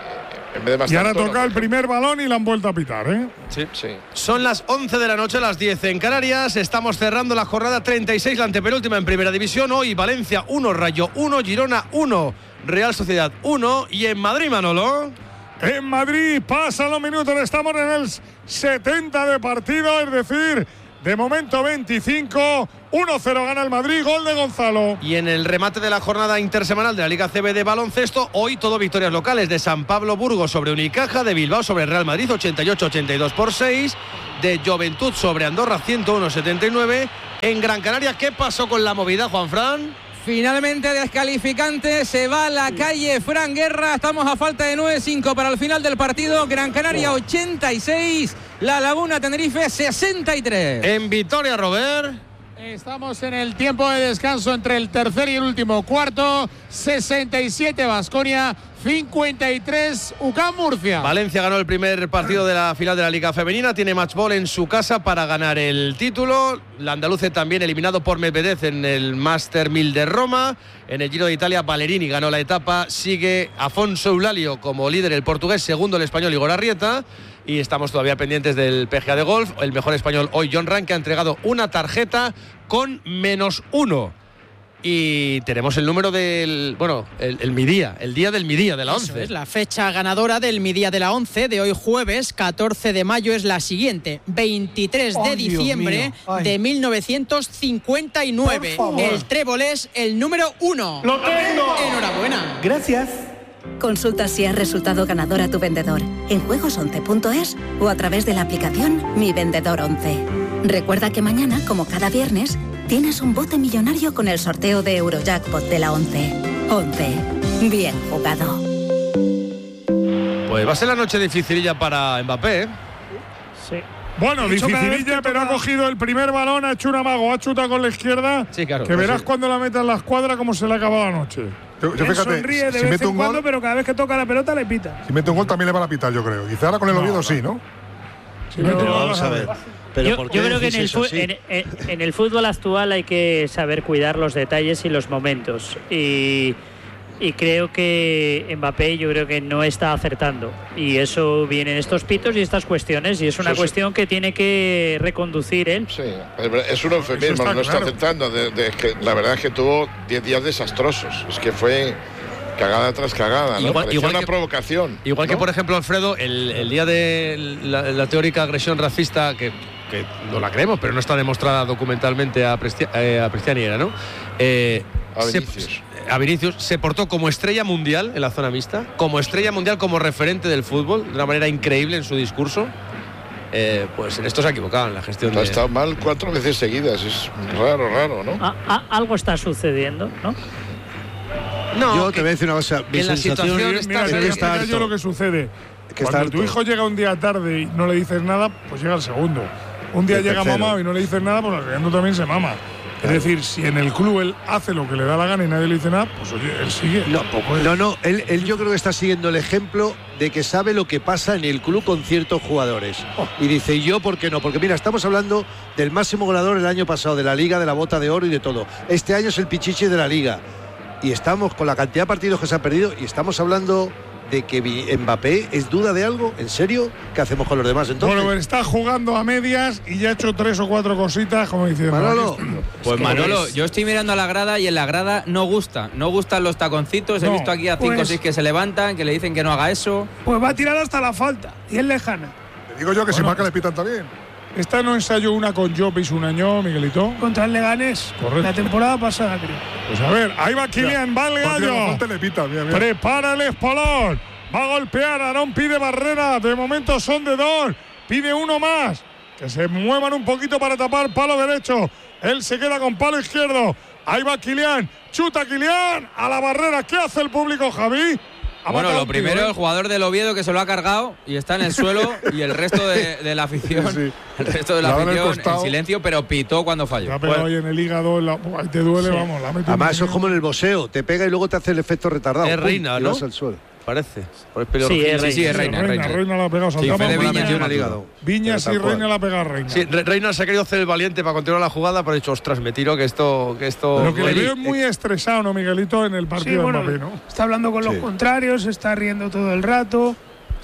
En vez de más y ahora tanto, toca el primer balón y la han vuelto a pitar, ¿eh? Sí. Sí. Son las 11 de la noche, las 10 en Canarias. Estamos cerrando la jornada 36, la antepenúltima en Primera División. Hoy Valencia 1, Rayo 1, Girona 1, Real Sociedad 1. Y en Madrid, Manolo. En Madrid pasan los minutos, estamos en el 70 de partido, es decir, de momento 25, 1-0 gana el Madrid, gol de Gonzalo. Y en el remate de la jornada intersemanal de la Liga CB de baloncesto, hoy todo victorias locales de San Pablo Burgos sobre Unicaja, de Bilbao sobre Real Madrid 88-82 por 6, de Juventud sobre Andorra 101-79. En Gran Canaria, ¿qué pasó con la movida, Juanfran? Finalmente descalificante, se va a la calle Fran Guerra, estamos a falta de 9-5 para el final del partido. Gran Canaria 86, La Laguna Tenerife 63. En Vitoria, Robert. Estamos en el tiempo de descanso entre el tercer y el último cuarto. 67 Baskonia, 53 UCAM Murcia. Valencia ganó el primer partido de la final de la Liga Femenina, tiene match ball en su casa para ganar el título. La andaluce también eliminado por Medvedev en el Master 1000 de Roma. En el Giro de Italia, Ballerini ganó la etapa, sigue Afonso Eulalio como líder el portugués, segundo el español Igor Arrieta. Y estamos todavía pendientes del PGA de golf. El mejor español hoy, John Ram, que ha entregado una tarjeta con -1. Y tenemos el número del... Bueno, el Midía, el día del Midía de la 11. Eso es la fecha ganadora del Midía de la 11 de hoy jueves, 14 de mayo es la siguiente, 23 de diciembre de 1959. El trébol es el número 1. ¡Lo tengo! Enhorabuena. Gracias. Consulta si has resultado ganador a tu vendedor en juegos11.es o a través de la aplicación Mi Vendedor 11. Recuerda que mañana, como cada viernes, tienes un bote millonario con el sorteo de Eurojackpot de la 11. 11. Bien jugado. Pues va a ser la noche dificililla para Mbappé, ¿eh? Sí. Bueno, dificililla, pero ha cogido el primer balón, ha hecho un amago, ha chutado con la izquierda. Sí, claro. Que verás sí. cuando la meta en la escuadra cómo se le ha acabado anoche. Yo fíjate, sonríe de vez en cuando, pero cada vez que toca la pelota le pita. Si mete un gol también le van a pitar, yo creo. Quizá ahora con el Oviedo sí, ¿no? Vamos a ver. Pero Yo creo que en el fútbol actual hay que saber cuidar los detalles y los momentos. Y creo que Mbappé no está acertando. Y eso viene en estos pitos y estas cuestiones. Y es una cuestión que tiene que reconducir él. Sí, es un eufemismo, no está acertando. La verdad es que tuvo 10 días desastrosos. Es que fue cagada tras cagada, ¿no? Igual una provocación. Igual, ¿no? Que, por ejemplo, Alfredo, el día de la teórica agresión racista, que no la creemos, pero no está demostrada documentalmente a Prestiani, ¿no? A Vinicius se portó como estrella mundial en la zona mixta, como estrella mundial, como referente del fútbol, de una manera increíble en su discurso. Pues en esto se ha equivocado en la gestión. Ha estado mal 4 veces seguidas, es raro, ¿no? Algo está sucediendo, ¿no? No, yo te voy a decir una cosa. Mi sensación es que yo lo que sucede. Cuando tu hijo llega un día tarde y no le dices nada, pues llega el segundo. Un día llega mamado y no le dices nada, pues el segundo también se mama. Es decir, si en el club él hace lo que le da la gana y nadie le dice nada, pues oye, él sigue. No, él yo creo que está siguiendo el ejemplo de que sabe lo que pasa en el club con ciertos jugadores. Y dice, ¿y yo por qué no? Porque mira, estamos hablando del máximo goleador el año pasado, de la Liga, de la Bota de Oro y de todo. Este año es el pichichi de la Liga. Y estamos con la cantidad de partidos que se han perdido y estamos hablando de que Mbappé es duda de algo. ¿En serio? ¿Qué hacemos con los demás entonces? Bueno, está jugando a medias y ya ha hecho 3 o 4 cositas, como dice Manolo. Pues Manolo, yo estoy mirando a la grada y en la grada no gustan los taconcitos. He visto aquí a 5 o 6 que se levantan, que le dicen que no haga eso. Pues va a tirar hasta la falta y es lejana. Te digo yo que si marca le pitan también. Esta no ensayó una con Llopis un año, Miguelito. Contra el Leganés. Correcto. La temporada pasada, creo. Pues a ver, ahí va Kylian, va el gallo. Prepara el espolón. Va a golpear, Aarón pide barrera. De momento son de 2. Pide uno más. Que se muevan un poquito para tapar palo derecho. Él se queda con palo izquierdo. Ahí va Kylian. Chuta Kylian a la barrera. ¿Qué hace el público, Javi? Bueno, lo primero, el jugador del Oviedo que se lo ha cargado y está en el suelo y el resto de la afición, el resto de la afición en silencio, pero pitó cuando falló. La pega hoy en el hígado, ahí te duele, vamos. Además, eso es como en el boxeo, te pega y luego te hace el efecto retardado. Es Reina, ¿no? Y vas al suelo. Parece. Sí, es Reina la ha pegado. Viñas y Reina la ha pegado Reina. Sí, Reina se ha querido hacer el valiente para continuar la jugada, pero ha dicho, ostras, me tiro que esto. Lo que le veo es muy estresado, ¿no, Miguelito? En el partido de Mbappé, ¿no? Está hablando con los contrarios, está riendo todo el rato.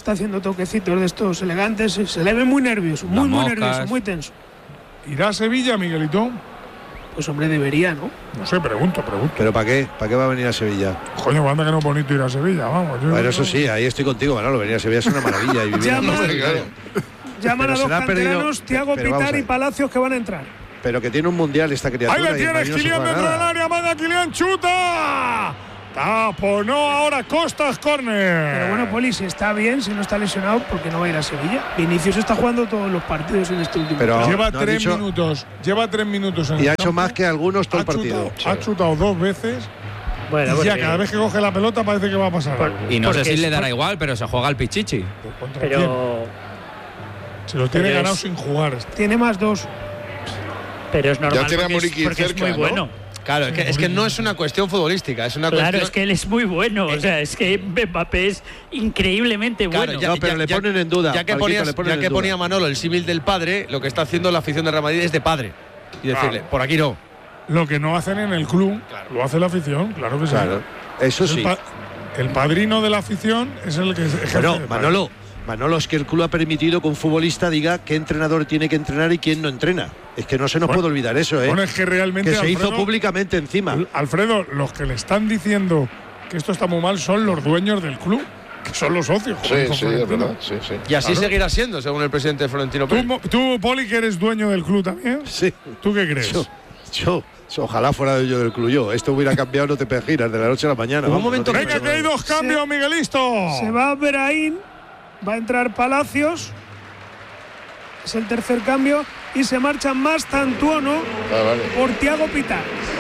Está haciendo toquecitos de estos elegantes. Se le ve muy nervioso, muy nervioso, muy tenso. ¿Irá a Sevilla, Miguelito? Pues hombre, debería, ¿no? No sé, pregunto. ¿Pero para qué? ¿Para qué va a venir a Sevilla? Coño, anda que no es bonito ir a Sevilla, vamos. Bueno, eso sí, ahí estoy contigo, Manolo. Venir a Sevilla es una maravilla. Y vivir Llaman a dos canteranos, Thiago Pitar y Palacios, que van a entrar. Pero que tiene un mundial esta criatura. Ahí le tienes, Kylian dentro del área, manda Kylian, chuta. Taponó ahora Costas, córner. Pero bueno, Poli, si está bien, si no está lesionado, ¿por qué no va a ir a Sevilla? Vinicius está jugando todos los partidos en este último partido. Lleva 3 minutos. Lleva 3 minutos en el y campo. ha hecho más que algunos todo el partido. Ha chutado 2 veces. Bueno, y ya cada vez que coge la pelota parece que va a pasar algo. Y no sé si le dará igual, pero se juega al Pichichi. Pero se lo tiene ganado sin jugar. Tiene más 2. Pero es normal, ya tiene a Muriqui porque cerca, es muy bueno. Claro, es que no es una cuestión futbolística, es una claro, cuestión... es que él es muy bueno, o sea, es que Mbappé es increíblemente bueno. No, pero le ponen en duda. Ya que ponía Manolo el símil del padre, lo que está haciendo la afición de Real Madrid es de padre. Y decirle, por aquí no. Lo que no hacen en el club, lo hace la afición, claro que sí. Claro, eso sí. El padrino de la afición es el que ejerce. Bueno, Manolo, es que el club ha permitido que un futbolista diga qué entrenador tiene que entrenar y quién no entrena. Es que no se nos puede olvidar eso, ¿eh? Bueno, es que realmente, que se Alfredo, hizo públicamente encima. Alfredo, los que le están diciendo que esto está muy mal son los dueños del club, que son los socios. Sí, es verdad. Sí. Y así seguirá siendo, según el presidente Florentino Pérez. ¿Tú, Poli, que eres dueño del club también? Sí. ¿Tú qué crees? Yo ojalá fuera yo del club yo. Esto hubiera cambiado, no te giras de la noche a la mañana. Un momento. Venga, que hay 2 cambios, Miguelisto. Se va Brahim, va a entrar Palacios. Es el tercer cambio. Y se marcha Mastantuono por Thiago Pitar.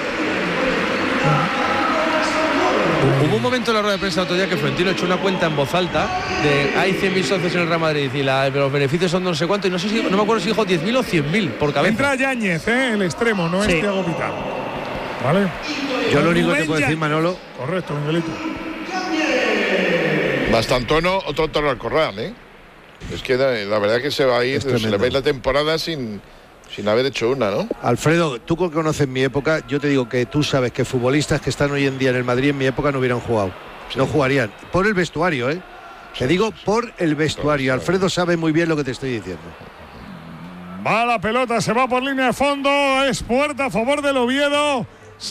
Hubo un momento en la rueda de prensa otro día que Florentino echó una cuenta en voz alta de hay 100.000 socios en el Real Madrid y los beneficios son no sé cuánto, y no me acuerdo si dijo 10.000 o 100.000 por cabeza. Entra Yáñez, el extremo, no es Thiago Pitar. ¿Vale? Yo lo único que te puedo decir, Manolo. Correcto, Miguelito. Mastantuono, otro toro al corral, ¿eh? Es que la verdad que se va a ir, se le va a ir la temporada sin haber hecho una, ¿no? Alfredo, tú que conoces mi época, yo te digo que tú sabes que futbolistas que están hoy en día en el Madrid en mi época no hubieran jugado. Sí. No jugarían. Por el vestuario, ¿eh? Te digo por el vestuario. Alfredo sabe muy bien lo que te estoy diciendo. Va la pelota, se va por línea de fondo. Es puerta a favor del Oviedo.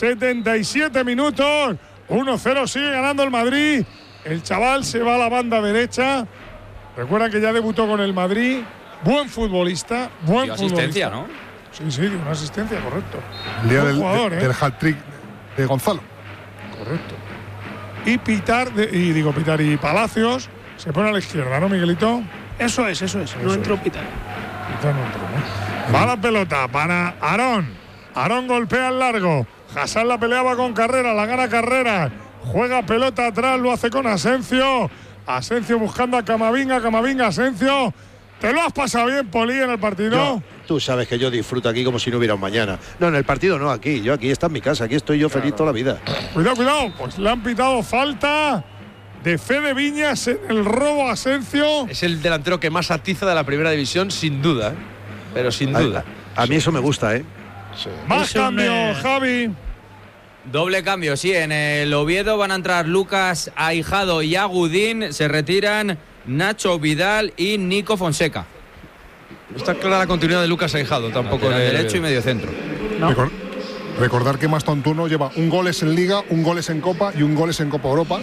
77 minutos. 1-0, sigue ganando el Madrid. El chaval se va a la banda derecha. Recuerda que ya debutó con el Madrid. Buen futbolista, buen asistencia, futbolista. ¿no? Sí, una asistencia, correcto. El día del hat-trick de Gonzalo. Correcto. Y Pitar y Palacios se pone a la izquierda, ¿no, Miguelito? Eso es. No entró Pitar. Pitar no entró, ¿no? Va la pelota para Aarón. Aarón golpea al largo. Hassan la peleaba con Carrera, la gana Carrera. Juega pelota atrás, lo hace con Asencio. Asencio buscando a Camavinga, Asencio. ¿Te lo has pasado bien, Poli, en el partido? Tú sabes que yo disfruto aquí como si no hubiera un mañana. No, en el partido no, aquí. Yo aquí está en mi casa, aquí estoy yo feliz toda la vida. Cuidado. Pues le han pitado falta de Fede Viñas en el robo a Asencio. Es el delantero que más atiza de la primera división, sin duda, ¿eh? Pero sin duda. A mí eso me gusta, ¿eh? Sí. Más cambio, Javi. Doble cambio, sí. En el Oviedo van a entrar Lucas Aijado y Agudín. Se retiran Nacho Vidal y Nico Fonseca. No está clara la continuidad de Lucas Aijado tampoco. En el derecho y medio centro. ¿No? Recordar que Mastantuono lleva un goles en Liga, un goles en Copa y un goles en Copa Europa.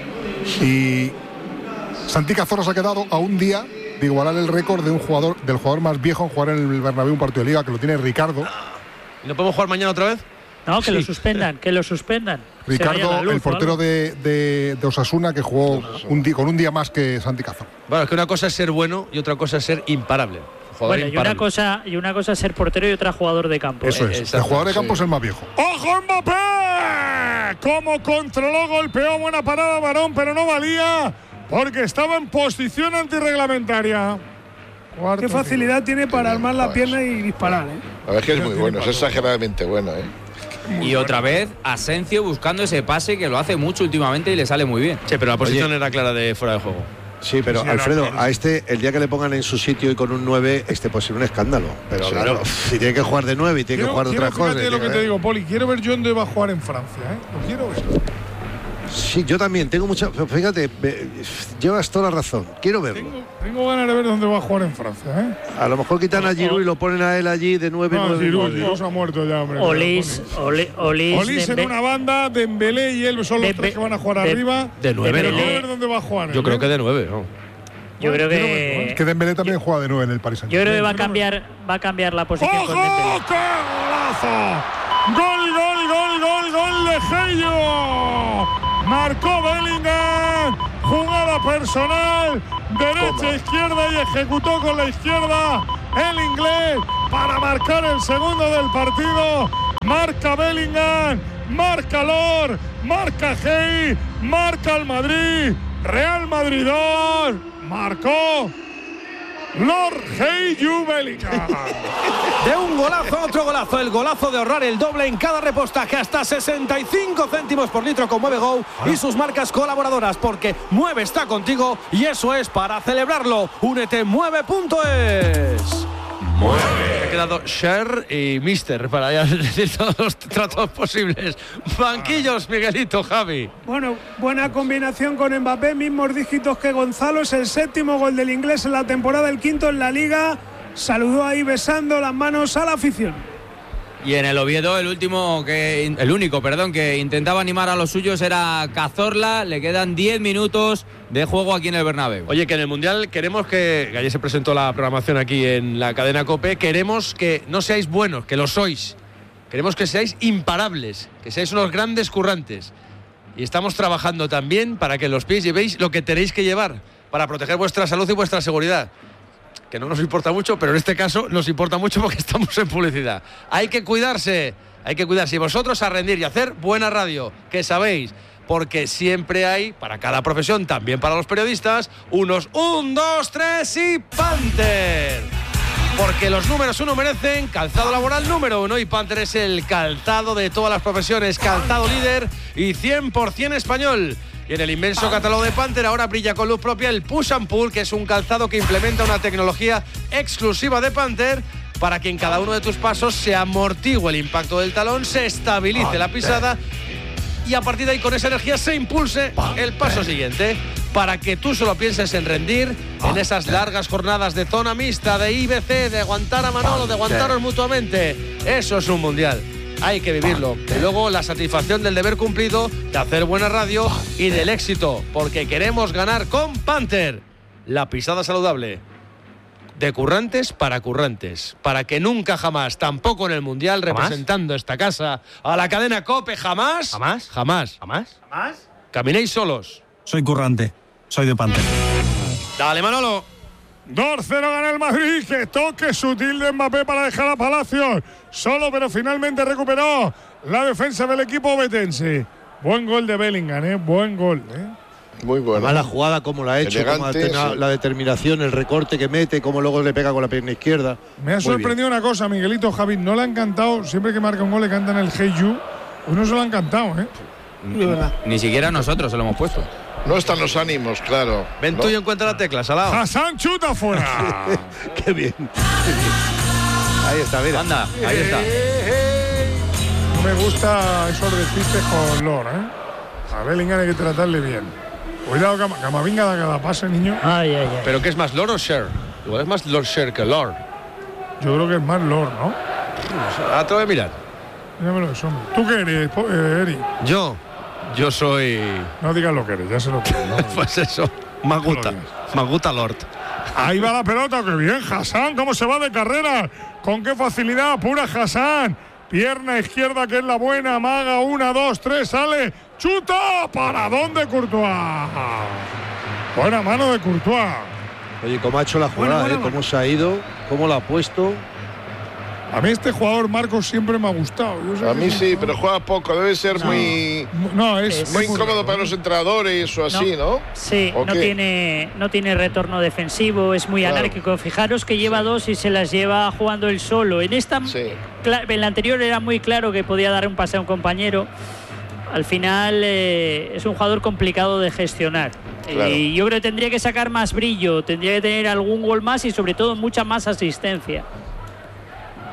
Y Santi Cazorla se ha quedado a un día de igualar el récord de del jugador más viejo en jugar en el Bernabéu un partido de Liga, que lo tiene Ricardo. ¿No podemos jugar mañana otra vez? No, que lo suspendan, Ricardo, el portero de Osasuna, que jugó con un día más que Santi Cazorla. Bueno, es que una cosa es ser bueno y otra cosa es ser imparable. Bueno, y una cosa es ser portero y otra jugador de campo. Eso es. El jugador de campo es el más viejo. ¡Ojo, Mbappé! Cómo controló, golpeó, buena parada, Varón, pero no valía porque estaba en posición antirreglamentaria. Qué facilidad tiene para armar la pierna y disparar, ¿eh? La verdad es que es muy bueno, es exageradamente bueno, ¿eh? Y otra vez Asencio buscando ese pase que lo hace mucho últimamente y le sale muy bien. Sí, pero la posición era clara de fuera de juego. Sí, pero Alfredo, a el día que le pongan en su sitio y con un 9, puede ser un escándalo. Pero claro, si tiene que jugar de 9 y tiene que jugar de otras cosas. Fíjate lo que te digo, Poli, quiero ver yo dónde va a jugar en Francia, ¿eh? Lo quiero ver. Sí, yo también tengo mucha. Fíjate, llevas toda la razón. Quiero verlo. Tengo ganas de ver dónde va a jugar en Francia, ¿eh? A lo mejor quitan a Giroud y lo ponen a él allí de 9. No, Giroud se ha muerto ya, hombre. Olís en una banda, Dembélé y él son los tres que van a jugar arriba. De 9, pero ¿no? quiero ver dónde va a jugar. Yo creo que de 9, ¿no? Yo creo que. Que Dembélé también juega de 9 en el Paris Saint-Germain. Yo creo que va a cambiar la posición con Dembélé. ¡Qué golazo! ¡Gol de Gello! Marcó Bellingham. Jugada personal. Derecha, izquierda y ejecutó con la izquierda el inglés para marcar el segundo del partido. Marca Bellingham. Marca Lor. Marca Hey. Marca el Madrid. Real Madrid 2. Marcó Lord Hey Bellingham. De un golazo a otro golazo, el golazo de ahorrar el doble en cada repostaje, hasta 65 céntimos por litro con Mueve Go y sus marcas colaboradoras, porque Mueve está contigo y eso es para celebrarlo. Únete Mueve.es. Mueve. Ha quedado Cher y Mister para ya decir todos los tratos posibles. Banquillos, Miguelito, Javi. Bueno, buena combinación con Mbappé, mismos dígitos que Gonzalo. Es el 7º gol del inglés en la temporada, el 5º en la Liga. Saludó ahí besando las manos a la afición. Y en el Oviedo, el único que intentaba animar a los suyos era Cazorla. Le quedan 10 minutos de juego aquí en el Bernabéu. Oye, que en el Mundial queremos que ayer se presentó la programación aquí en la cadena COPE, queremos que no seáis buenos, que lo sois. Queremos que seáis imparables, que seáis unos grandes currantes. Y estamos trabajando también para que los pies llevéis lo que tenéis que llevar para proteger vuestra salud y vuestra seguridad. Que no nos importa mucho, pero en este caso nos importa mucho porque estamos en publicidad. Hay que cuidarse. Y vosotros a rendir y hacer buena radio, que sabéis, porque siempre hay, para cada profesión, también para los periodistas, unos 1, 2, 3 y Panther. Porque los números 1 merecen calzado laboral número 1 y Panther es el calzado de todas las profesiones, calzado líder y 100% español. Y en el inmenso catálogo de Panther ahora brilla con luz propia el Push and Pull, que es un calzado que implementa una tecnología exclusiva de Panther para que en cada uno de tus pasos se amortigue el impacto del talón, se estabilice la pisada y a partir de ahí con esa energía se impulse el paso siguiente, para que tú solo pienses en rendir en esas largas jornadas de zona mixta, de IBC, de aguantar a Manolo, de aguantaros mutuamente. Eso es un mundial. Hay que vivirlo. Y luego la satisfacción del deber cumplido, de hacer buena radio y del éxito, porque queremos ganar con Panther. La pisada saludable. De currantes, para que nunca jamás, tampoco en el Mundial, representando esta casa a la cadena COPE, jamás, caminéis solos. Soy currante, soy de Panther. Dale, Manolo. 2-0 gana el Madrid, que toque sutil de Mbappé para dejar a Palacios solo, pero finalmente recuperó la defensa del equipo obetense. Buen gol de Bellingham, buen gol, Muy bueno. Además, la jugada como la ha hecho, elegante, como la determinación, el recorte que mete, como luego le pega con la pierna izquierda. Me ha sorprendido una cosa, Miguelito, Javi, no le han cantado, siempre que marca un gol le cantan el Hey You, uno se lo han cantado, Ni siquiera nosotros se lo hemos puesto. No están los ánimos, claro. Ven tú y encuentra la tecla, Salao. Hassan chuta fuera. Qué bien. Ahí está, mira. Anda, ahí está. No me gusta esos despistes con Lord, A Bellingham hay que tratarle bien. Cuidado, Camavinga da cada pase, niño. Ay. ¿Pero qué es más, Lord o Cher? Igual es más Lord Cher que Lord. Yo creo que es más Lord, ¿no? Ahora te voy a mirar. Dígamelo eso. ¿Tú qué eres, Eri? Yo soy... No digas lo que eres, ya se lo creo. ¿No? Pues eso, Maguta Lord. Ahí va la pelota, qué bien, Hassan, cómo se va de carrera. Con qué facilidad, pura Hassan. Pierna izquierda, que es la buena, amaga, 1, 2, 3, sale, chuta, ¿para dónde Courtois? Buena mano de Courtois. Oye, cómo ha hecho la jugada, cómo se ha ido, cómo la ha puesto. A mí este jugador, Marcos, siempre me ha gustado. A mí sí, pero juega poco, debe ser muy incómodo para los entrenadores o así, ¿no? Sí, no tiene retorno defensivo, es muy anárquico. Fijaros que lleva dos y se las lleva jugando él solo. En la anterior era muy claro que podía dar un pase a un compañero. Al final es un jugador complicado de gestionar. Claro. Y yo creo que tendría que sacar más brillo, tendría que tener algún gol más y sobre todo mucha más asistencia.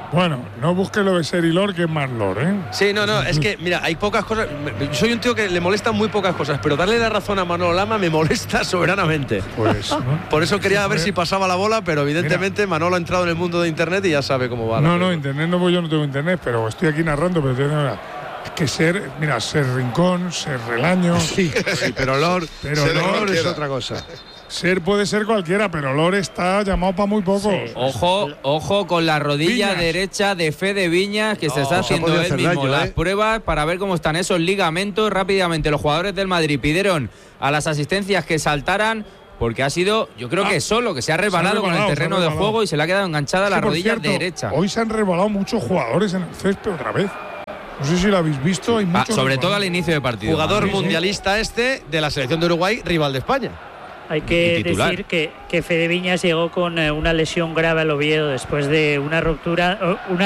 Bueno, no busques lo de Serilor, que es más lor, ¿eh? Sí, no, es que, mira, hay pocas cosas. Soy un tío que le molestan muy pocas cosas, pero darle la razón a Manolo Lama me molesta soberanamente. Pues, ¿no? Por eso quería ver si pasaba la bola, pero evidentemente Manolo ha entrado en el mundo de Internet y ya sabe cómo va. No, Internet no, yo no tengo Internet, pero estoy aquí narrando, pero es que ser Rincón, ser Relaño. Sí, pero Lor es otra cosa. Ser puede ser cualquiera, pero Lor está llamado para muy poco. Sí. Ojo con la rodilla derecha de Fede Viñas, que se está haciendo él mismo las pruebas para ver cómo están esos ligamentos. Rápidamente los jugadores del Madrid pidieron a las asistencias que saltaran, porque ha sido, yo creo que solo, que se ha resbalado con el terreno de juego y se le ha quedado enganchada la rodilla derecha. Hoy se han resbalado muchos jugadores en el césped otra vez. No sé si lo habéis visto. Hay muchos sobre todo al inicio de partido. Jugador mundialista de la selección de Uruguay, rival de España. Hay que decir que Fede Viñas llegó con una lesión grave al Oviedo después de una rotura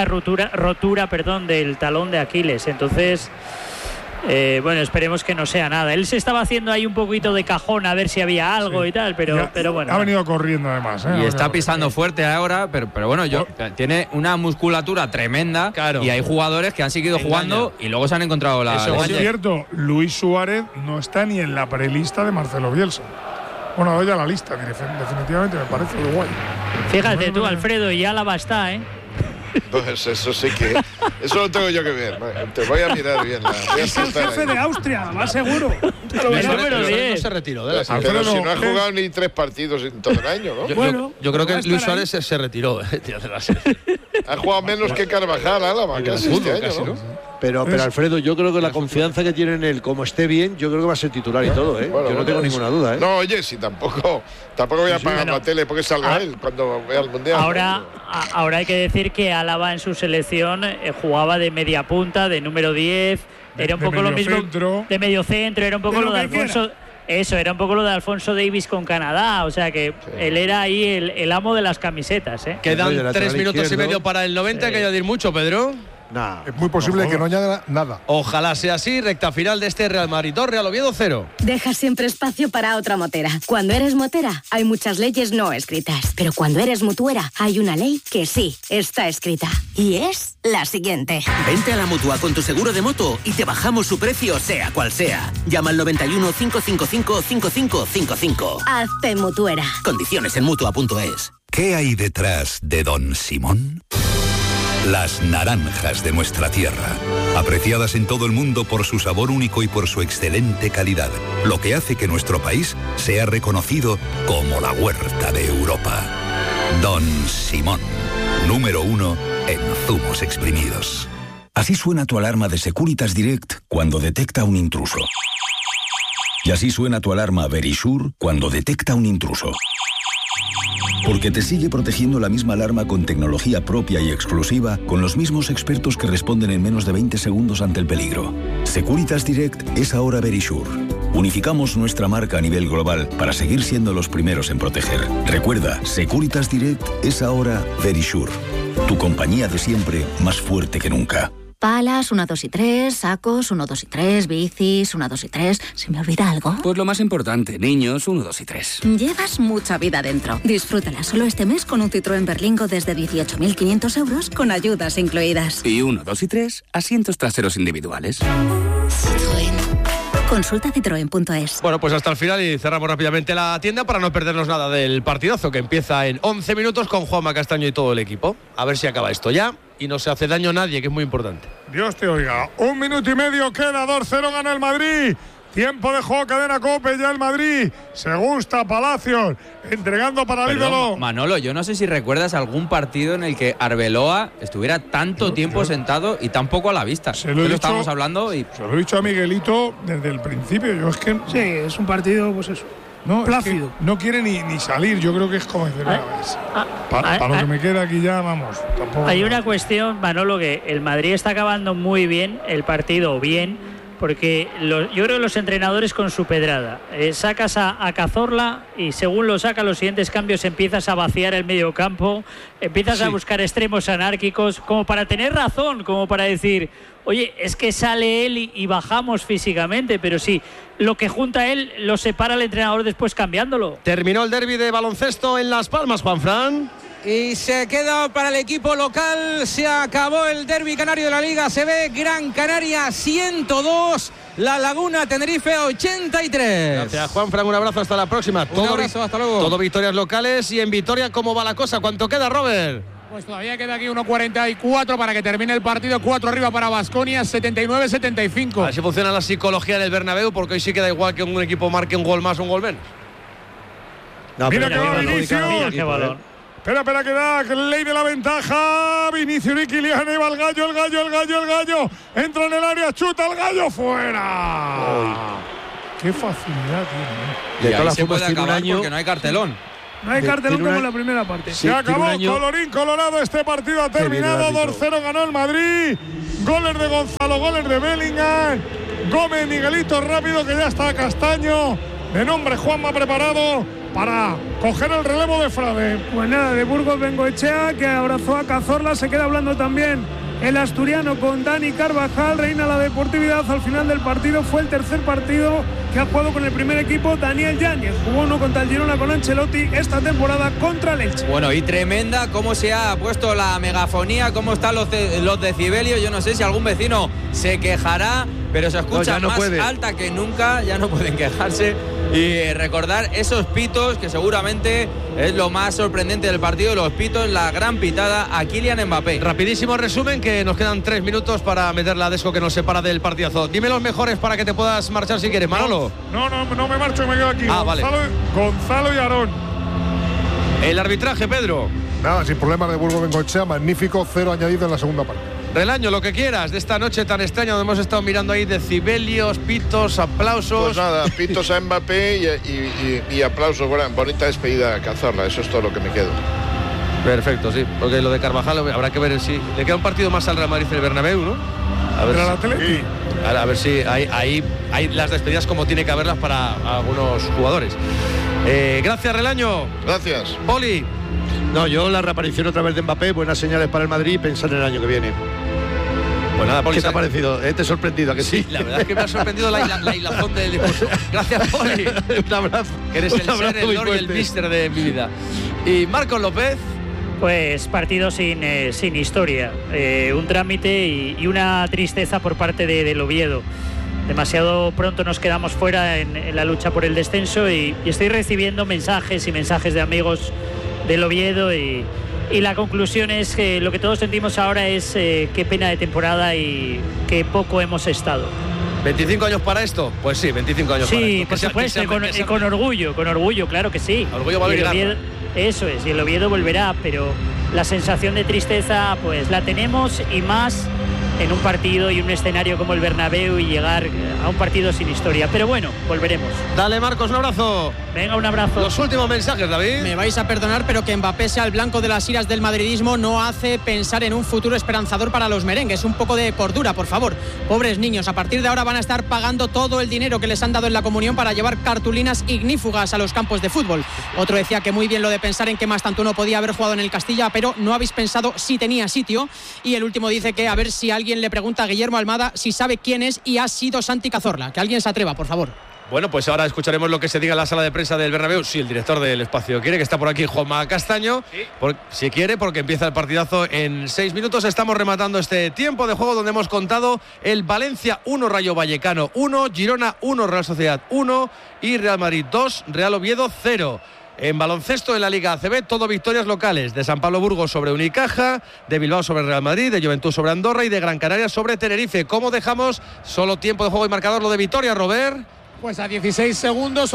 del talón de Aquiles. Entonces, bueno, esperemos que no sea nada. Él se estaba haciendo ahí un poquito de cajón a ver si había algo y tal, pero bueno. Ha venido corriendo además. Y está pisando fuerte ahora, pero bueno, tiene una musculatura tremenda, y hay jugadores que han seguido jugando y luego se han encontrado la lesión. Es cierto, Luis Suárez no está ni en la prelista de Marcelo Bielsa. Bueno, doy a la lista, definitivamente me parece Uruguay. Fíjate tú, Alfredo, y Álava está, ¿eh? Pues eso sí que... Eso lo tengo yo que ver. Te voy a mirar bien. Es el jefe de Austria, más seguro. No se retiró de la selección. Pero si no ha jugado ni 3 partidos en todo el año, ¿no? Yo creo que Luis Suárez se retiró de la selección. Ha jugado menos que Carvajal, Álava, casi este año, ¿no? Pero Alfredo, yo creo que la confianza que tiene en él, como esté bien, yo creo que va a ser titular y todo, ¿eh? Bueno, yo no tengo ninguna duda, ¿eh? No, oye, si tampoco voy a pagar la tele porque salga él cuando vea el Mundial. Ahora hay que decir que Álava en su selección jugaba de media punta, de número 10, era un poco lo mismo de medio centro, era un poco lo de Alfonso. Eso, era un poco lo de Alfonso Davis con Canadá, o sea que él era ahí el amo de las camisetas, ¿eh? Quedan 3 minutos y medio para el 90, hay que añadir mucho, Pedro. Nah, es muy posible que no añada nada. Ojalá sea así. Recta final de este Real Madrid 2, Real Oviedo 0. Deja siempre espacio para otra motera. Cuando eres motera, hay muchas leyes no escritas. Pero cuando eres mutuera, hay una ley que sí está escrita. Y es la siguiente. Vente a la Mutua con tu seguro de moto y te bajamos su precio, sea cual sea. Llama al 91 555 5555. Hazte mutuera. Condiciones en Mutua.es. ¿Qué hay detrás de Don Simón? Las naranjas de nuestra tierra, apreciadas en todo el mundo por su sabor único y por su excelente calidad, lo que hace que nuestro país sea reconocido como la huerta de Europa. Don Simón, número 1 en zumos exprimidos. Así suena tu alarma de Securitas Direct cuando detecta un intruso. Y así suena tu alarma Verisure cuando detecta un intruso. Porque te sigue protegiendo la misma alarma con tecnología propia y exclusiva, con los mismos expertos que responden en menos de 20 segundos ante el peligro. Securitas Direct es ahora Verisure. Unificamos nuestra marca a nivel global para seguir siendo los primeros en proteger. Recuerda, Securitas Direct es ahora Verisure. Tu compañía de siempre, más fuerte que nunca. Palas, 1, 2 y 3, sacos, 1, 2 y 3, bicis, 1, 2 y 3. ¿Se me olvida algo? Pues lo más importante, niños, 1, 2 y 3. Llevas mucha vida dentro. Disfrútala solo este mes con un Citroën Berlingo desde 18.500 euros con ayudas incluidas. Y 1, 2 y 3, asientos traseros individuales. Citroën. Consulta citroen.es. Bueno, pues hasta el final y cerramos rápidamente la tienda para no perdernos nada del partidazo que empieza en 11 minutos con Juanma Castaño y todo el equipo. A ver si acaba esto ya y no se hace daño a nadie, que es muy importante. Dios te oiga. 1 minuto y medio queda, 2-0 gana el Madrid. Tiempo de juego, cadena COPE, ya el Madrid. Se gusta Palacios, entregando para el ídolo. Manolo, yo no sé si recuerdas algún partido en el que Arbeloa estuviera tanto tiempo sentado y tan poco a la vista. Se lo estábamos hablando y... Se lo he dicho a Miguelito desde el principio. Yo es que... Sí, es un partido, pues eso. No, plácido. Es que no quiere ni salir. Yo creo que es como decir, para lo que me queda aquí ya, vamos. Tampoco. Hay una cuestión, Manolo, que el Madrid está acabando muy bien el partido, porque yo creo que los entrenadores con su pedrada, sacas a Cazorla y según lo saca los siguientes cambios empiezas a vaciar el medio campo, empiezas a buscar extremos anárquicos, como para tener razón, como para decir, oye, es que sale él y bajamos físicamente, pero sí, lo que junta él lo separa el entrenador después cambiándolo. Terminó el derbi de baloncesto en Las Palmas, Juanfran. y se queda para el equipo local. Se acabó el derbi canario de la Liga ACB. Gran Canaria 102, La Laguna Tenerife 83. Gracias, Juanfran, un abrazo, hasta la próxima. Un abrazo, hasta luego. Todo victorias locales. Y en Vitoria, ¿cómo va la cosa? ¿Cuánto queda, Robert? Pues todavía queda aquí 1.44 para que termine el partido. 4 arriba para Baskonia, 79-75. A ver si funciona la psicología en el Bernabéu, porque hoy sí queda igual que un equipo marque un gol más o un gol menos. No, mira que va Vinicius. Espera, que da ley de la ventaja. Vinicius y Kylian, y va el gallo. Entra en el área, chuta el gallo, fuera. Qué facilidad tiene. Y ahí se puede acabar porque no hay cartelón. No hay cartelón como en la primera parte. Se acabó, colorín colorado, este partido ha terminado. 2-0 ganó el Madrid. Goles de Gonzalo, goles de Bellingham. Gómez, Miguelito rápido, que ya está Castaño. De nombre Juanma preparado para coger el relevo de Frade. Pues nada, de Burgos Bengoechea, que abrazó a Cazorla. Se queda hablando también el asturiano con Dani Carvajal. Reina la deportividad al final del partido. Fue el tercer partido que ha jugado con el primer equipo Daniel Yáñez. Jugó uno contra el Girona con Ancelotti, esta temporada contra el Elche. Bueno, y tremenda cómo se ha puesto la megafonía, cómo están los decibelios. Yo no sé si algún vecino se quejará, pero se escucha más alta que nunca. Ya no pueden quejarse. Y recordar esos pitos, que seguramente es lo más sorprendente del partido, los pitos, la gran pitada a Kylian Mbappé. Rapidísimo resumen, que nos quedan 3 minutos para meter la desco que nos separa del partidazo. Dime los mejores para que te puedas marchar si quieres, Manolo. No me marcho, me quedo aquí. Vale. Gonzalo y Aarón. El arbitraje, Pedro. Nada, sin problemas de Burgos Bengoechea, magnífico, 0 añadido en la segunda parte. Relaño, lo que quieras de esta noche tan extraña donde hemos estado mirando ahí decibelios, pitos, aplausos. Pues nada, pitos a Mbappé y aplausos. Bueno, bonita despedida a Cazorla, eso es todo lo que me quedo. Perfecto, sí, porque lo de Carvajal habrá que ver si le queda un partido más al Real Madrid en el Bernabéu, ¿no? A ver si hay las despedidas como tiene que haberlas para algunos jugadores. Gracias, Relaño. Gracias. Poli. No, yo la reaparición otra vez de Mbappé, buenas señales para el Madrid y pensar en el año que viene. Pues nada, Poli, ¿qué te ha parecido? ¿Te he sorprendido? ¿A que sí? La verdad es que me ha sorprendido la hilazón del discurso. Gracias, Poli. Un abrazo. Que eres el ser, el lord y el mister de mi vida. Y Marcos López. Pues partido sin historia, un trámite y una tristeza por parte del Oviedo. Demasiado pronto nos quedamos fuera en la lucha por el descenso y estoy recibiendo mensajes y mensajes de amigos del Oviedo y la conclusión es que lo que todos sentimos ahora es qué pena de temporada y qué poco hemos estado. ¿25 años para esto? Pues sí, 25 años para esto. Sí, por supuesto, con orgullo, claro que sí. Orgullo va a Oviedo, eso es, y el Oviedo volverá, pero la sensación de tristeza pues la tenemos, y más en un partido y un escenario como el Bernabéu y llegar a un partido sin historia. Pero bueno, volveremos. Dale, Marcos, un abrazo. Venga, un abrazo. Los últimos mensajes, David. Me vais a perdonar, pero que Mbappé sea el blanco de las iras del madridismo no hace pensar en un futuro esperanzador para los merengues. Un poco de cordura, por favor. Pobres niños, a partir de ahora van a estar pagando todo el dinero que les han dado en la comunión para llevar cartulinas ignífugas a los campos de fútbol. Otro decía que muy bien lo de pensar en que Mastantuono podía haber jugado en el Castilla, pero no habéis pensado si tenía sitio. Y el último dice que a ver si alguien le pregunta a Guillermo Almada si sabe quién es y ha sido Santi Cazorla. Que alguien se atreva, por favor. Bueno, pues ahora escucharemos lo que se diga en la sala de prensa del Bernabéu. Si el director del espacio quiere, que está por aquí Juanma Castaño. Sí. Si quiere, porque empieza el partidazo en 6 minutos. Estamos rematando este tiempo de juego donde hemos contado el Valencia 1, Rayo Vallecano 1, Girona 1, Real Sociedad 1 y Real Madrid 2, Real Oviedo 0. En baloncesto en la Liga ACB, todo victorias locales. De San Pablo Burgos sobre Unicaja, de Bilbao sobre Real Madrid, de Juventud sobre Andorra y de Gran Canaria sobre Tenerife. ¿Cómo dejamos solo tiempo de juego y marcador lo de Vitoria, Robert? Pues a 16 segundos,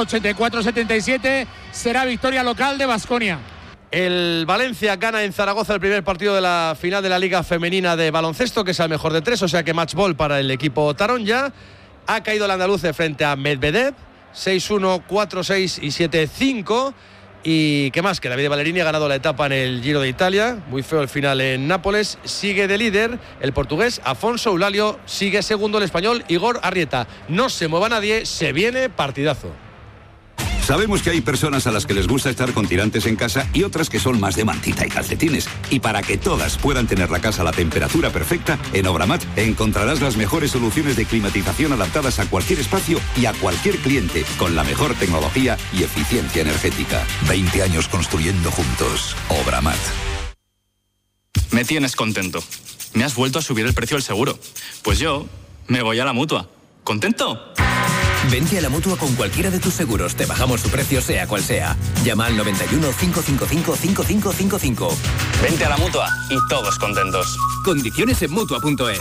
84-77, será victoria local de Baskonia. El Valencia gana en Zaragoza el primer partido de la final de la Liga Femenina de Baloncesto, que es el mejor de 3, o sea que match ball para el equipo Taronja. Ha caído el andaluce frente a Medvedev, 6-1, 4-6 y 7-5. Y qué más, que Davide Ballerini ha ganado la etapa en el Giro de Italia, muy feo el final en Nápoles. Sigue de líder el portugués Afonso Eulalio, sigue segundo el español Igor Arrieta. No se mueva nadie, se viene partidazo. Sabemos que hay personas a las que les gusta estar con tirantes en casa y otras que son más de mantita y calcetines. Y para que todas puedan tener la casa a la temperatura perfecta, en Obramat encontrarás las mejores soluciones de climatización adaptadas a cualquier espacio y a cualquier cliente, con la mejor tecnología y eficiencia energética. 20 años construyendo juntos. Obramat. Me tienes contento. Me has vuelto a subir el precio del seguro. Pues yo me voy a la Mutua. ¿Contento? Vente a la Mutua con cualquiera de tus seguros. Te bajamos su precio sea cual sea. Llama al 91 555 5555. Vente a la Mutua y todos contentos. Condiciones en Mutua.es.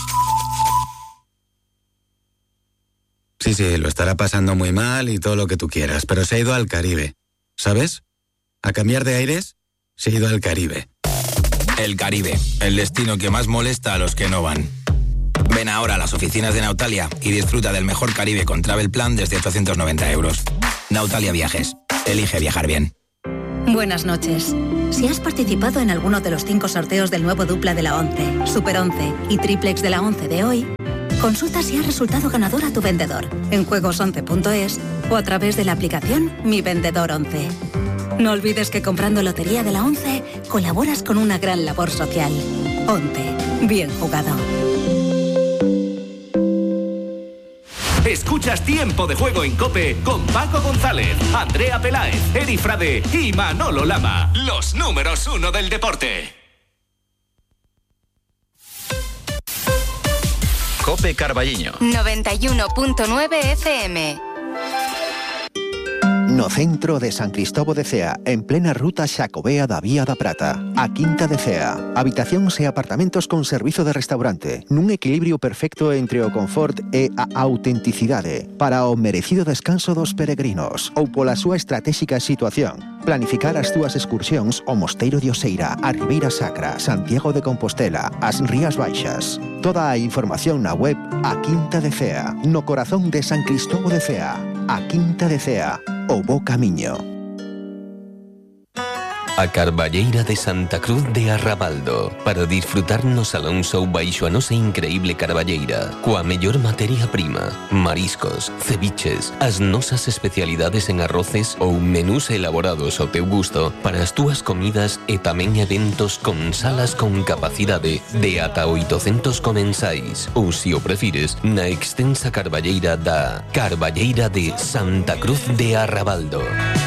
Sí, lo estará pasando muy mal y todo lo que tú quieras, pero se ha ido al Caribe. ¿Sabes? A cambiar de aires, se ha ido al Caribe. El Caribe, el destino que más molesta a los que no van. Ven ahora a las oficinas de Nautalia y disfruta del mejor Caribe con Travel Plan desde 890 euros. Nautalia Viajes. Elige viajar bien. Buenas noches. Si has participado en alguno de los 5 sorteos del nuevo dupla de la 11, Super 11 y Triplex de la 11 de hoy, consulta si has resultado ganador a tu vendedor en juegos11.es o a través de la aplicación Mi Vendedor 11. No olvides que comprando Lotería de la 11 colaboras con una gran labor social. 11. Bien jugado. Escuchas Tiempo de Juego en COPE con Paco González, Andrea Peláez, Eri Frade y Manolo Lama. Los números 1 del deporte. COPE Carballiño 91.9 FM. No centro de San Cristóbal de Cea, en plena ruta Xacobea da Vía da Prata, a Quinta de Cea. Habitacións e apartamentos con servizo de restaurante, nun equilibrio perfecto entre o confort e a autenticidade, para o merecido descanso dos peregrinos, ou pola súa estratégica situación. Planificar as túas excursións ao Mosteiro de Oseira, a Ribeira Sacra, Santiago de Compostela, as Rías Baixas. Toda a información na web A Quinta de Cea, no corazón de San Cristóbal de Cea. A Quinta de Cea, o bo camiño. A Carballeira de Santa Cruz de Arrabaldo, para disfrutar no Salón Show baixo a nosa increíble carballeira, coa mellor materia prima, mariscos, ceviches, as nosas especialidades en arroces ou menús elaborados ao teu gusto para as túas comidas e tamén eventos con salas con capacidade de ata 800 comensais, ou se o prefires, na extensa carballeira da Carballeira de Santa Cruz de Arrabaldo.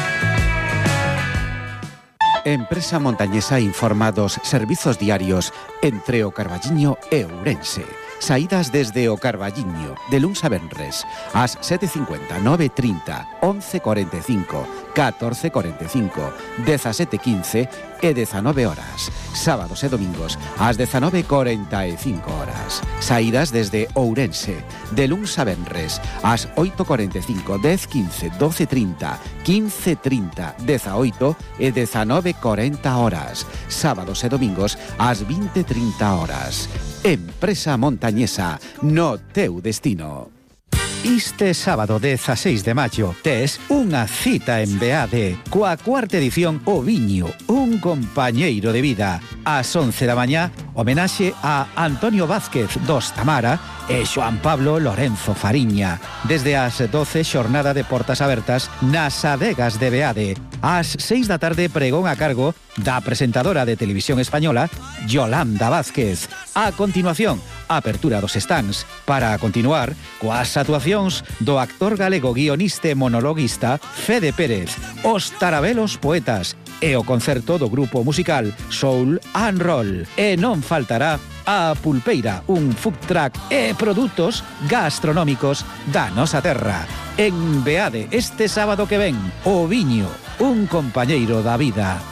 Empresa Montañesa informa dos servizos diarios entre o Carballiño e Ourense. Saídas desde o Carballiño, de luns a venres, ás 7:50, 9:30, 11:45, 14:45, 17:15 e 19 horas. Sábados e domingos, ás 19:45 horas. Saídas desde Ourense, de luns a venres, ás 8:45, 10:15, 12:30, 15:30, 18 e 19:40 horas. Sábados e domingos, ás 20:30 horas. Empresa Montañesa, no teu destino. Este sábado 16 de maio tes unha cita en Beade coa cuarta edición O Viño, un compañeiro de vida. Ás 11 da mañá, homenaxe a Antonio Vázquez dos Tamara e Xoan Pablo Lorenzo Fariña. Desde as 12, xornada de portas abertas nas adegas de Beade. Ás 6 da tarde, pregón a cargo da presentadora de Televisión Española, Yolanda Vázquez. A continuación, apertura dos stands para continuar coas actuacións do actor galego guionista e monologuista Fede Pérez, os Tarabelos Poetas e o concerto do grupo musical Soul and Roll. E non faltará a Pulpeira, un food truck e produtos gastronómicos da nosa terra. En Beade, este sábado que ven, O Viño, un compañeiro da vida.